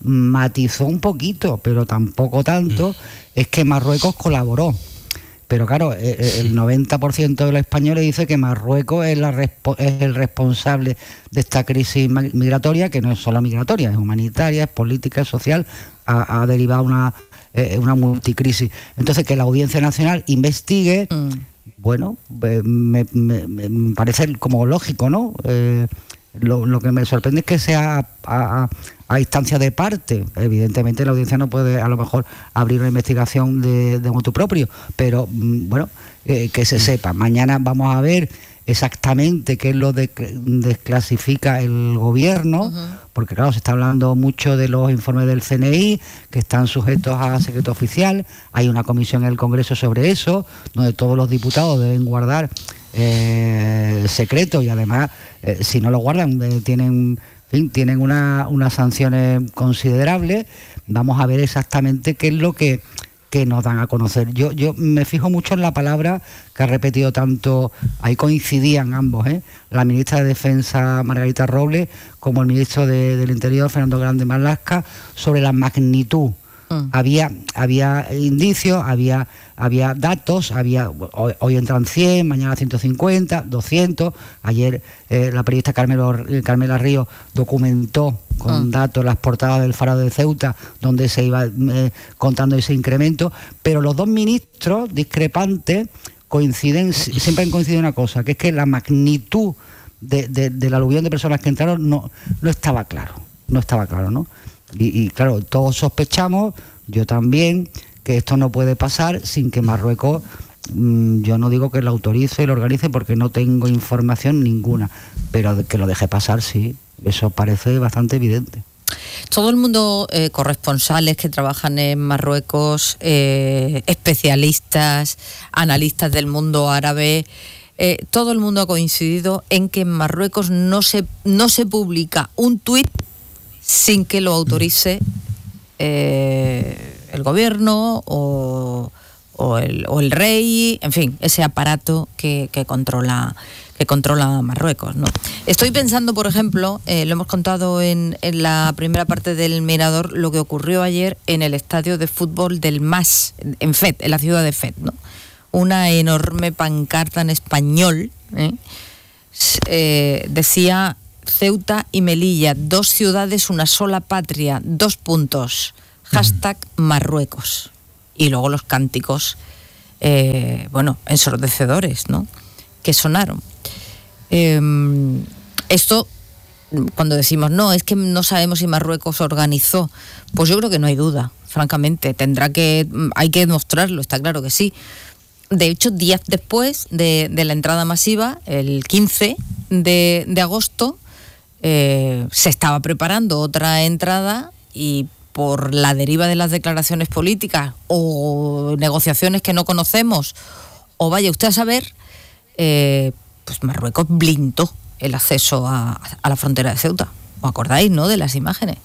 matizó un poquito, pero tampoco tanto, mm. es que Marruecos colaboró. Pero claro, el noventa por ciento de los españoles dice que Marruecos es, la, es el responsable de esta crisis migratoria, que no es solo migratoria, es humanitaria, es política, es social, ha, ha derivado una, eh, una multicrisis. Entonces, que la Audiencia Nacional investigue... Mm. Bueno, me, me, me parece como lógico, ¿no? Eh, lo, lo que me sorprende es que sea a, a, a instancia de parte. Evidentemente la audiencia no puede a lo mejor abrir una investigación de, de motu propio, pero bueno, eh, que se sepa. Mañana vamos a ver exactamente qué es lo que de, desclasifica el gobierno, uh-huh. porque claro, se está hablando mucho de los informes del C N I que están sujetos a secreto oficial. Hay una comisión en el Congreso sobre eso, donde todos los diputados deben guardar eh, secreto, y además eh, si no lo guardan eh, tienen, en fin, tienen una, unas sanciones considerables. Vamos a ver exactamente qué es lo que que nos dan a conocer. Yo yo me fijo mucho en la palabra que ha repetido tanto, ahí coincidían ambos, ¿eh? la ministra de Defensa Margarita Robles como el ministro de, del Interior Fernando Grande Marlaska, sobre la magnitud. Mm. Había había indicios, había había datos, había hoy, hoy entran cien, mañana ciento cincuenta, doscientos. Ayer eh, la periodista Carmelo, Carmela Ríos documentó con mm. datos las portadas del Faro de Ceuta, donde se iba eh, contando ese incremento, pero los dos ministros discrepantes coinciden, siempre han coincidido en una cosa, que es que la magnitud de, de, de la aluvión de personas que entraron no, no estaba claro, no estaba claro, ¿no? Y, y claro, todos sospechamos, yo también, que esto no puede pasar sin que Marruecos, mmm, yo no digo que lo autorice y lo organice porque no tengo información ninguna, pero que lo deje pasar, sí, eso parece bastante evidente. Todo el mundo, eh, corresponsales que trabajan en Marruecos, eh, especialistas, analistas del mundo árabe, eh, todo el mundo ha coincidido en que en Marruecos no se, no se publica un tuit sin que lo autorice eh, el gobierno o, o, el, o el rey, en fin, ese aparato que, que controla que controla Marruecos, ¿no? Estoy pensando, por ejemplo, eh, lo hemos contado en, en la primera parte del Mirador, lo que ocurrió ayer en el estadio de fútbol del Mas, en Fez, en la ciudad de Fez, ¿no? Una enorme pancarta en español, ¿eh? Eh, decía Ceuta y Melilla, dos ciudades, una sola patria, dos puntos, hashtag Marruecos. Y luego los cánticos, eh, bueno, ensordecedores, ¿no?, que sonaron. Eh, esto, cuando decimos, no, es que no sabemos si Marruecos organizó, pues yo creo que no hay duda, francamente, tendrá que, hay que demostrarlo, está claro que sí. De hecho, días después de, de la entrada masiva, el quince de, de agosto, eh, se estaba preparando otra entrada y por la deriva de las declaraciones políticas o negociaciones que no conocemos, o vaya usted a saber, eh, pues Marruecos blindó el acceso a, a la frontera de Ceuta. ¿Os acordáis, no?, de las imágenes?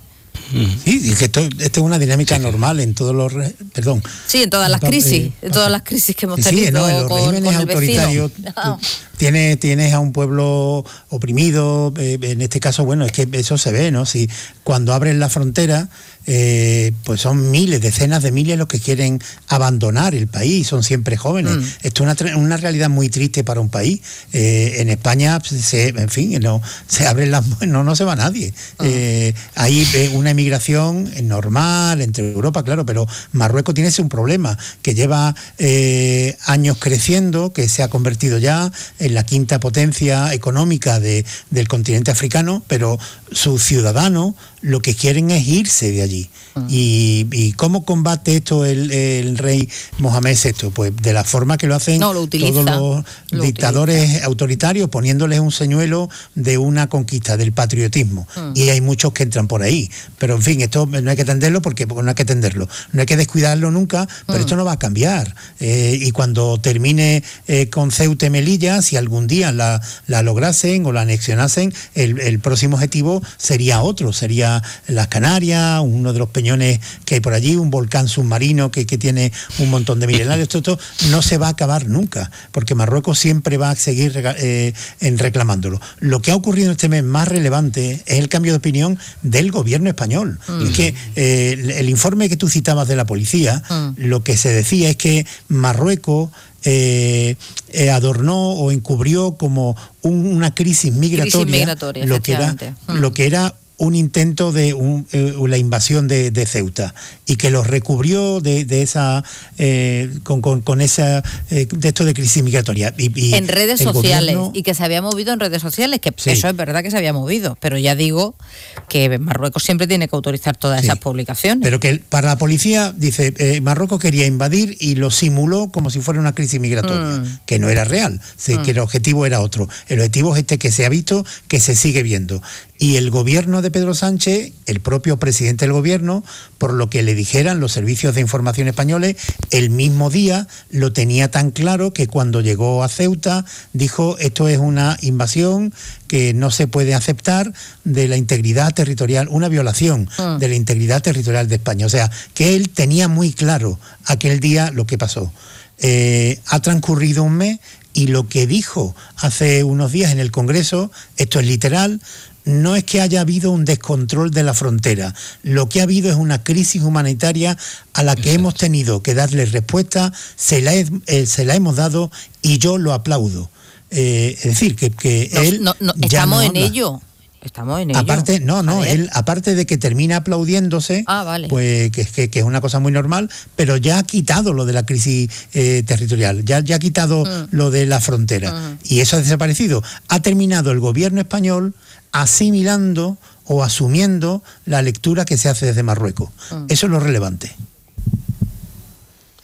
Sí, y que esto, esto es una dinámica normal en todos los... Perdón. Sí, en todas las crisis, en todas las crisis que hemos tenido, sí, no, en los con, regímenes con el autoritarios. No. Tienes, tienes a un pueblo oprimido, eh, en este caso, bueno, es que eso se ve, ¿no? Si cuando abren la frontera, eh, pues son miles, decenas de miles los que quieren abandonar el país, son siempre jóvenes. Mm. Esto es una, una realidad muy triste para un país. Eh, en España, se, en fin, no se abren las... No, no se va nadie. Mm. Eh, hay eh, una emigración normal entre Europa, claro, pero Marruecos tiene ese un problema, que lleva eh, años creciendo, que se ha convertido ya en la quinta potencia económica de, del continente africano, pero sus ciudadanos lo que quieren es irse de allí. Uh-huh. Y, y ¿cómo combate esto el, el rey Mohamed sexto? Pues de la forma que lo hacen no, lo utiliza, todos los lo dictadores utiliza. autoritarios, poniéndoles un señuelo de una conquista, del patriotismo. Uh-huh. Y hay muchos que entran por ahí. Pero en fin, esto no hay que atenderlo porque, porque no hay que atenderlo. No hay que descuidarlo nunca, pero uh-huh. esto no va a cambiar. Eh, y cuando termine eh, con Ceuta y Melilla, si algún día la, la lograsen o la anexionasen, el, el próximo objetivo sería otro, sería las Canarias, uno de los peñones que hay por allí, un volcán submarino que, que tiene un montón de milenarios. Esto, esto no se va a acabar nunca, porque Marruecos siempre va a seguir eh, en reclamándolo. Lo que ha ocurrido este mes más relevante es el cambio de opinión del gobierno español. Mm. Es que eh, el, el informe que tú citabas de la policía, mm. lo que se decía es que Marruecos Eh, eh, adornó o encubrió como un, una crisis migratoria, crisis migratoria lo que era mm. lo que era un intento de un, eh, la invasión de, de Ceuta, y que los recubrió de, de esa eh, con, con, con esa eh, de esto de crisis migratoria y, y en redes sociales gobierno... y que se había movido en redes sociales, que sí. eso es verdad que se había movido, pero ya digo que Marruecos siempre tiene que autorizar todas sí. esas publicaciones. Pero que para la policía dice eh, Marruecos quería invadir y lo simuló como si fuera una crisis migratoria, mm. que no era real, sí, mm. que el objetivo era otro. El objetivo es este que se ha visto, que se sigue viendo. Y el gobierno de Pedro Sánchez, el propio presidente del gobierno, por lo que le dijeran los servicios de información españoles, el mismo día lo tenía tan claro que cuando llegó a Ceuta dijo: esto es una invasión que no se puede aceptar de la integridad territorial, una violación mm. de la integridad territorial de España. O sea, que él tenía muy claro aquel día lo que pasó. Eh, ha transcurrido un mes y lo que dijo hace unos días en el Congreso, esto es literal, no es que haya habido un descontrol de la frontera, lo que ha habido es una crisis humanitaria a la que Exacto. hemos tenido que darle respuesta, se la, he, eh, se la hemos dado y yo lo aplaudo. Eh, es decir, que, que no, él no, no, ya estamos no en habla. ello. Estamos en ello. Aparte, no, no, él, aparte de que termina aplaudiéndose, ah, vale. pues que, que, que es una cosa muy normal, pero ya ha quitado lo de la crisis eh, territorial, ya, ya ha quitado mm. lo de la frontera, mm. y eso ha desaparecido. Ha terminado el gobierno español asimilando o asumiendo la lectura que se hace desde Marruecos. Mm. Eso es lo relevante.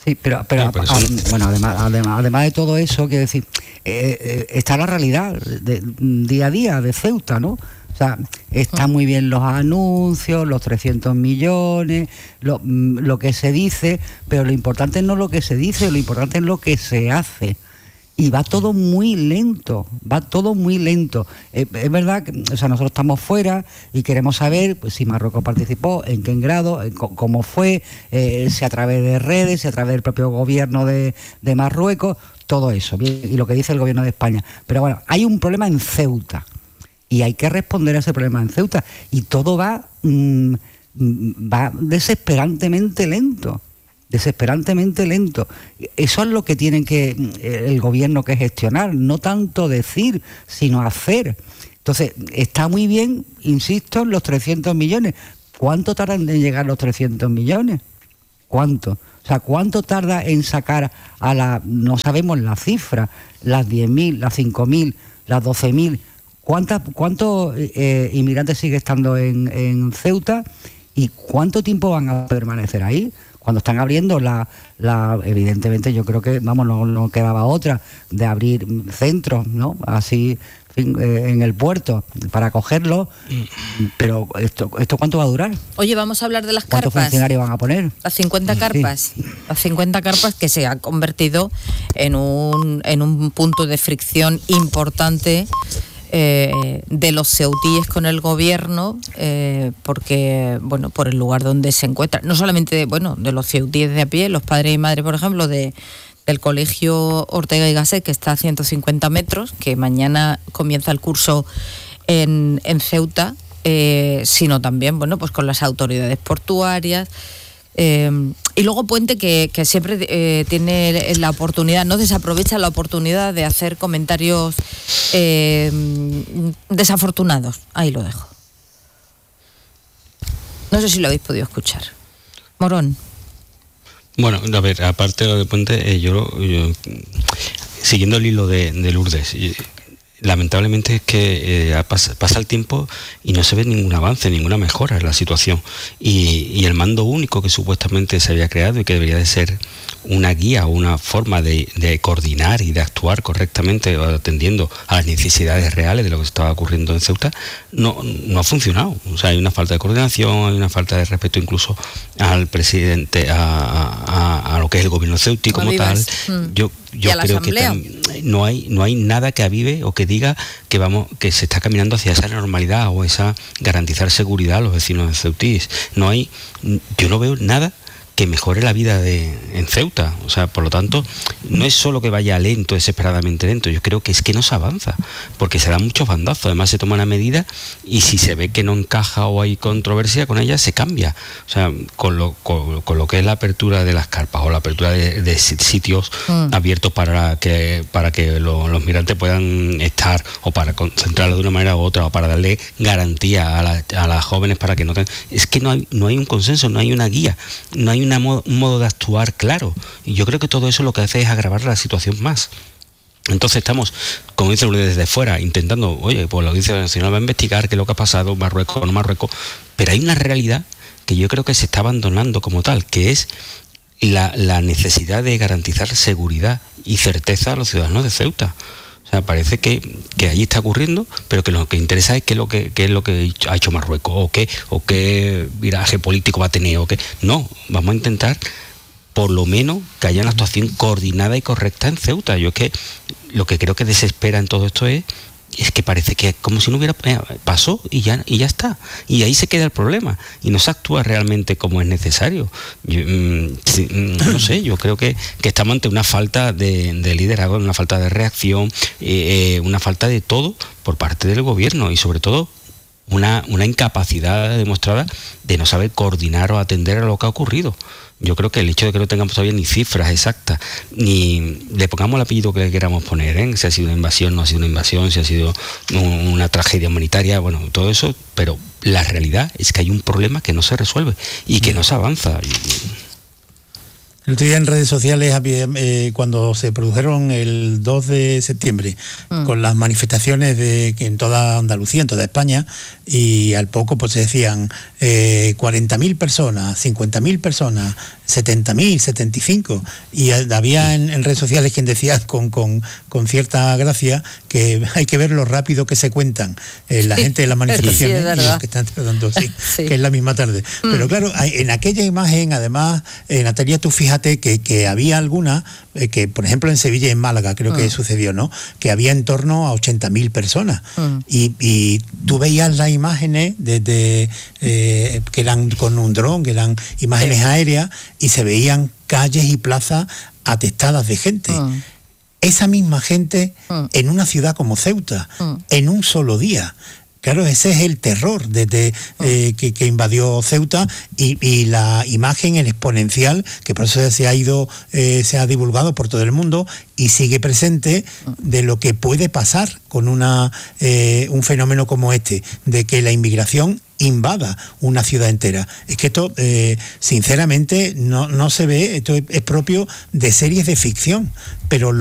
Sí, pero, pero, pero a, a, bueno, además, además, además de todo eso, quiero decir, eh, eh, está la realidad de, día a día de Ceuta, ¿no? O sea, están muy bien los anuncios, los trescientos millones, lo, lo que se dice, pero lo importante no es lo que se dice, lo importante es lo que se hace. Y va todo muy lento, va todo muy lento. Eh, es verdad que, o sea, nosotros estamos fuera y queremos saber pues, si Marruecos participó, en qué grado, en c- cómo fue, eh, si a través de redes, si a través del propio gobierno de, de Marruecos, todo eso, bien, y lo que dice el gobierno de España. Pero bueno, hay un problema en Ceuta y hay que responder a ese problema en Ceuta. Y todo va, mmm, va desesperantemente lento. desesperantemente lento. Eso es lo que tiene que el gobierno que gestionar, no tanto decir, sino hacer. Entonces, está muy bien, insisto, en los trescientos millones. ¿Cuánto tardan en llegar los trescientos millones? ¿Cuánto? O sea, ¿cuánto tarda en sacar a la, no sabemos la cifra, las diez mil, las cinco mil, las doce mil? ¿Cuántas, ¿Cuántos eh, inmigrantes sigue estando en, en Ceuta? ¿Y cuánto tiempo van a permanecer ahí? Cuando están abriendo la, la evidentemente yo creo que, vamos, no, no quedaba otra de abrir centros, ¿no? Así en, eh, en el puerto para acogerlos, pero esto, ¿esto cuánto va a durar? Oye, vamos a hablar de las ¿Cuántos carpas. funcionarios van a poner? Las cincuenta carpas, sí. Las cincuenta carpas que se han convertido en un, en un punto de fricción importante Eh, de los ceutíes con el gobierno, eh, porque, bueno, por el lugar donde se encuentra, no solamente, bueno, de los ceutíes de a pie, los padres y madres, por ejemplo, de, del colegio Ortega y Gasset, que está a ciento cincuenta metros, que mañana comienza el curso en, en Ceuta, eh, sino también, bueno, pues con las autoridades portuarias. Eh, y luego Puente, que, que siempre eh, tiene la oportunidad, no desaprovecha la oportunidad de hacer comentarios eh, desafortunados. Ahí lo dejo. No sé si lo habéis podido escuchar. Morón. Bueno, a ver, aparte de lo de Puente, eh, yo, yo siguiendo el hilo de, de Lourdes, y, lamentablemente es que eh, pasa, pasa el tiempo y no se ve ningún avance, ninguna mejora en la situación. Y, y el mando único que supuestamente se había creado y que debería de ser una guía o una forma de, de coordinar y de actuar correctamente atendiendo a las necesidades reales de lo que estaba ocurriendo en Ceuta, no, no ha funcionado. O sea, hay una falta de coordinación, hay una falta de respeto incluso al presidente, a, a, a lo que es el gobierno ceutí como tal. Mm. Yo, yo creo que tam, no hay no hay nada que avive o que diga que vamos que se está caminando hacia esa normalidad o esa garantizar seguridad a los vecinos de ceutíes. No hay, yo no veo nada que mejore la vida de, en Ceuta. O sea, por lo tanto, no es solo que vaya lento, desesperadamente lento, yo creo que es que no se avanza, porque se dan muchos bandazos, además se toma una medida y si se ve que no encaja o hay controversia con ella, se cambia. O sea, con lo, con, con lo que es la apertura de las carpas o la apertura de, de sitios mm. abiertos para que, para que lo, los migrantes puedan estar o para concentrarlos de una manera u otra o para darle garantía a, la, a las jóvenes para que no tengan... Es que no hay, no hay un consenso, no hay una guía, no hay Una modo, un modo de actuar claro, y yo creo que todo eso lo que hace es agravar la situación más. Entonces estamos, como dice desde fuera, intentando, oye, pues la Audiencia Nacional va a investigar qué es lo que ha pasado, Marruecos o no Marruecos, pero hay una realidad que yo creo que se está abandonando como tal, que es la, la necesidad de garantizar seguridad y certeza a los ciudadanos de Ceuta. O sea, parece que, que allí está ocurriendo, pero que lo que interesa es qué es lo que, qué es lo que ha hecho Marruecos, o qué, o qué viraje político va a tener, o qué. No, vamos a intentar por lo menos que haya una actuación coordinada y correcta en Ceuta. Yo es que lo que creo que desespera en todo esto es es que parece que como si no hubiera pasó y ya y ya está, y ahí se queda el problema y no se actúa realmente como es necesario. Yo, mmm, sí, no sé, yo creo que, que estamos ante una falta de, de liderazgo, una falta de reacción, eh, una falta de todo por parte del gobierno y sobre todo una, una incapacidad demostrada de no saber coordinar o atender a lo que ha ocurrido. Yo creo que el hecho de que no tengamos todavía ni cifras exactas, ni le pongamos el apellido que le queramos poner, ¿eh? Si ha sido una invasión, no ha sido una invasión, si ha sido un, una tragedia humanitaria, bueno, todo eso, pero la realidad es que hay un problema que no se resuelve y que no se avanza. El otro día en redes sociales, había, eh, cuando se produjeron el dos de septiembre, mm. con las manifestaciones de, en toda Andalucía, en toda España, y al poco pues se decían eh, cuarenta mil personas, cincuenta mil personas, setenta mil, setenta y cinco, y había en, en redes sociales quien decía con, con, con cierta gracia que hay que ver lo rápido que se cuentan eh, la sí, gente de las manifestaciones sí, y los que están tratando, sí, sí. que es la misma tarde. Mm. Pero claro, en aquella imagen, además, eh, Natalia, tú fíjate que, que había alguna, eh, que por ejemplo en Sevilla y en Málaga creo mm. que sucedió, ¿no? Que había en torno a ochenta mil personas. Mm. Y, y tú veías las imágenes desde eh, que eran con un dron, que eran imágenes sí. aéreas, y se veían calles y plazas atestadas de gente. Mm. Esa misma gente mm. en una ciudad como Ceuta, mm. en un solo día. Claro, ese es el terror desde eh, que, que invadió Ceuta y, y la imagen, el exponencial, que por eso se ha ido, eh, se ha divulgado por todo el mundo y sigue presente, de lo que puede pasar con una eh, un fenómeno como este, de que la inmigración invada una ciudad entera. Es que esto, eh, sinceramente, no, no se ve, esto es, es propio de series de ficción, pero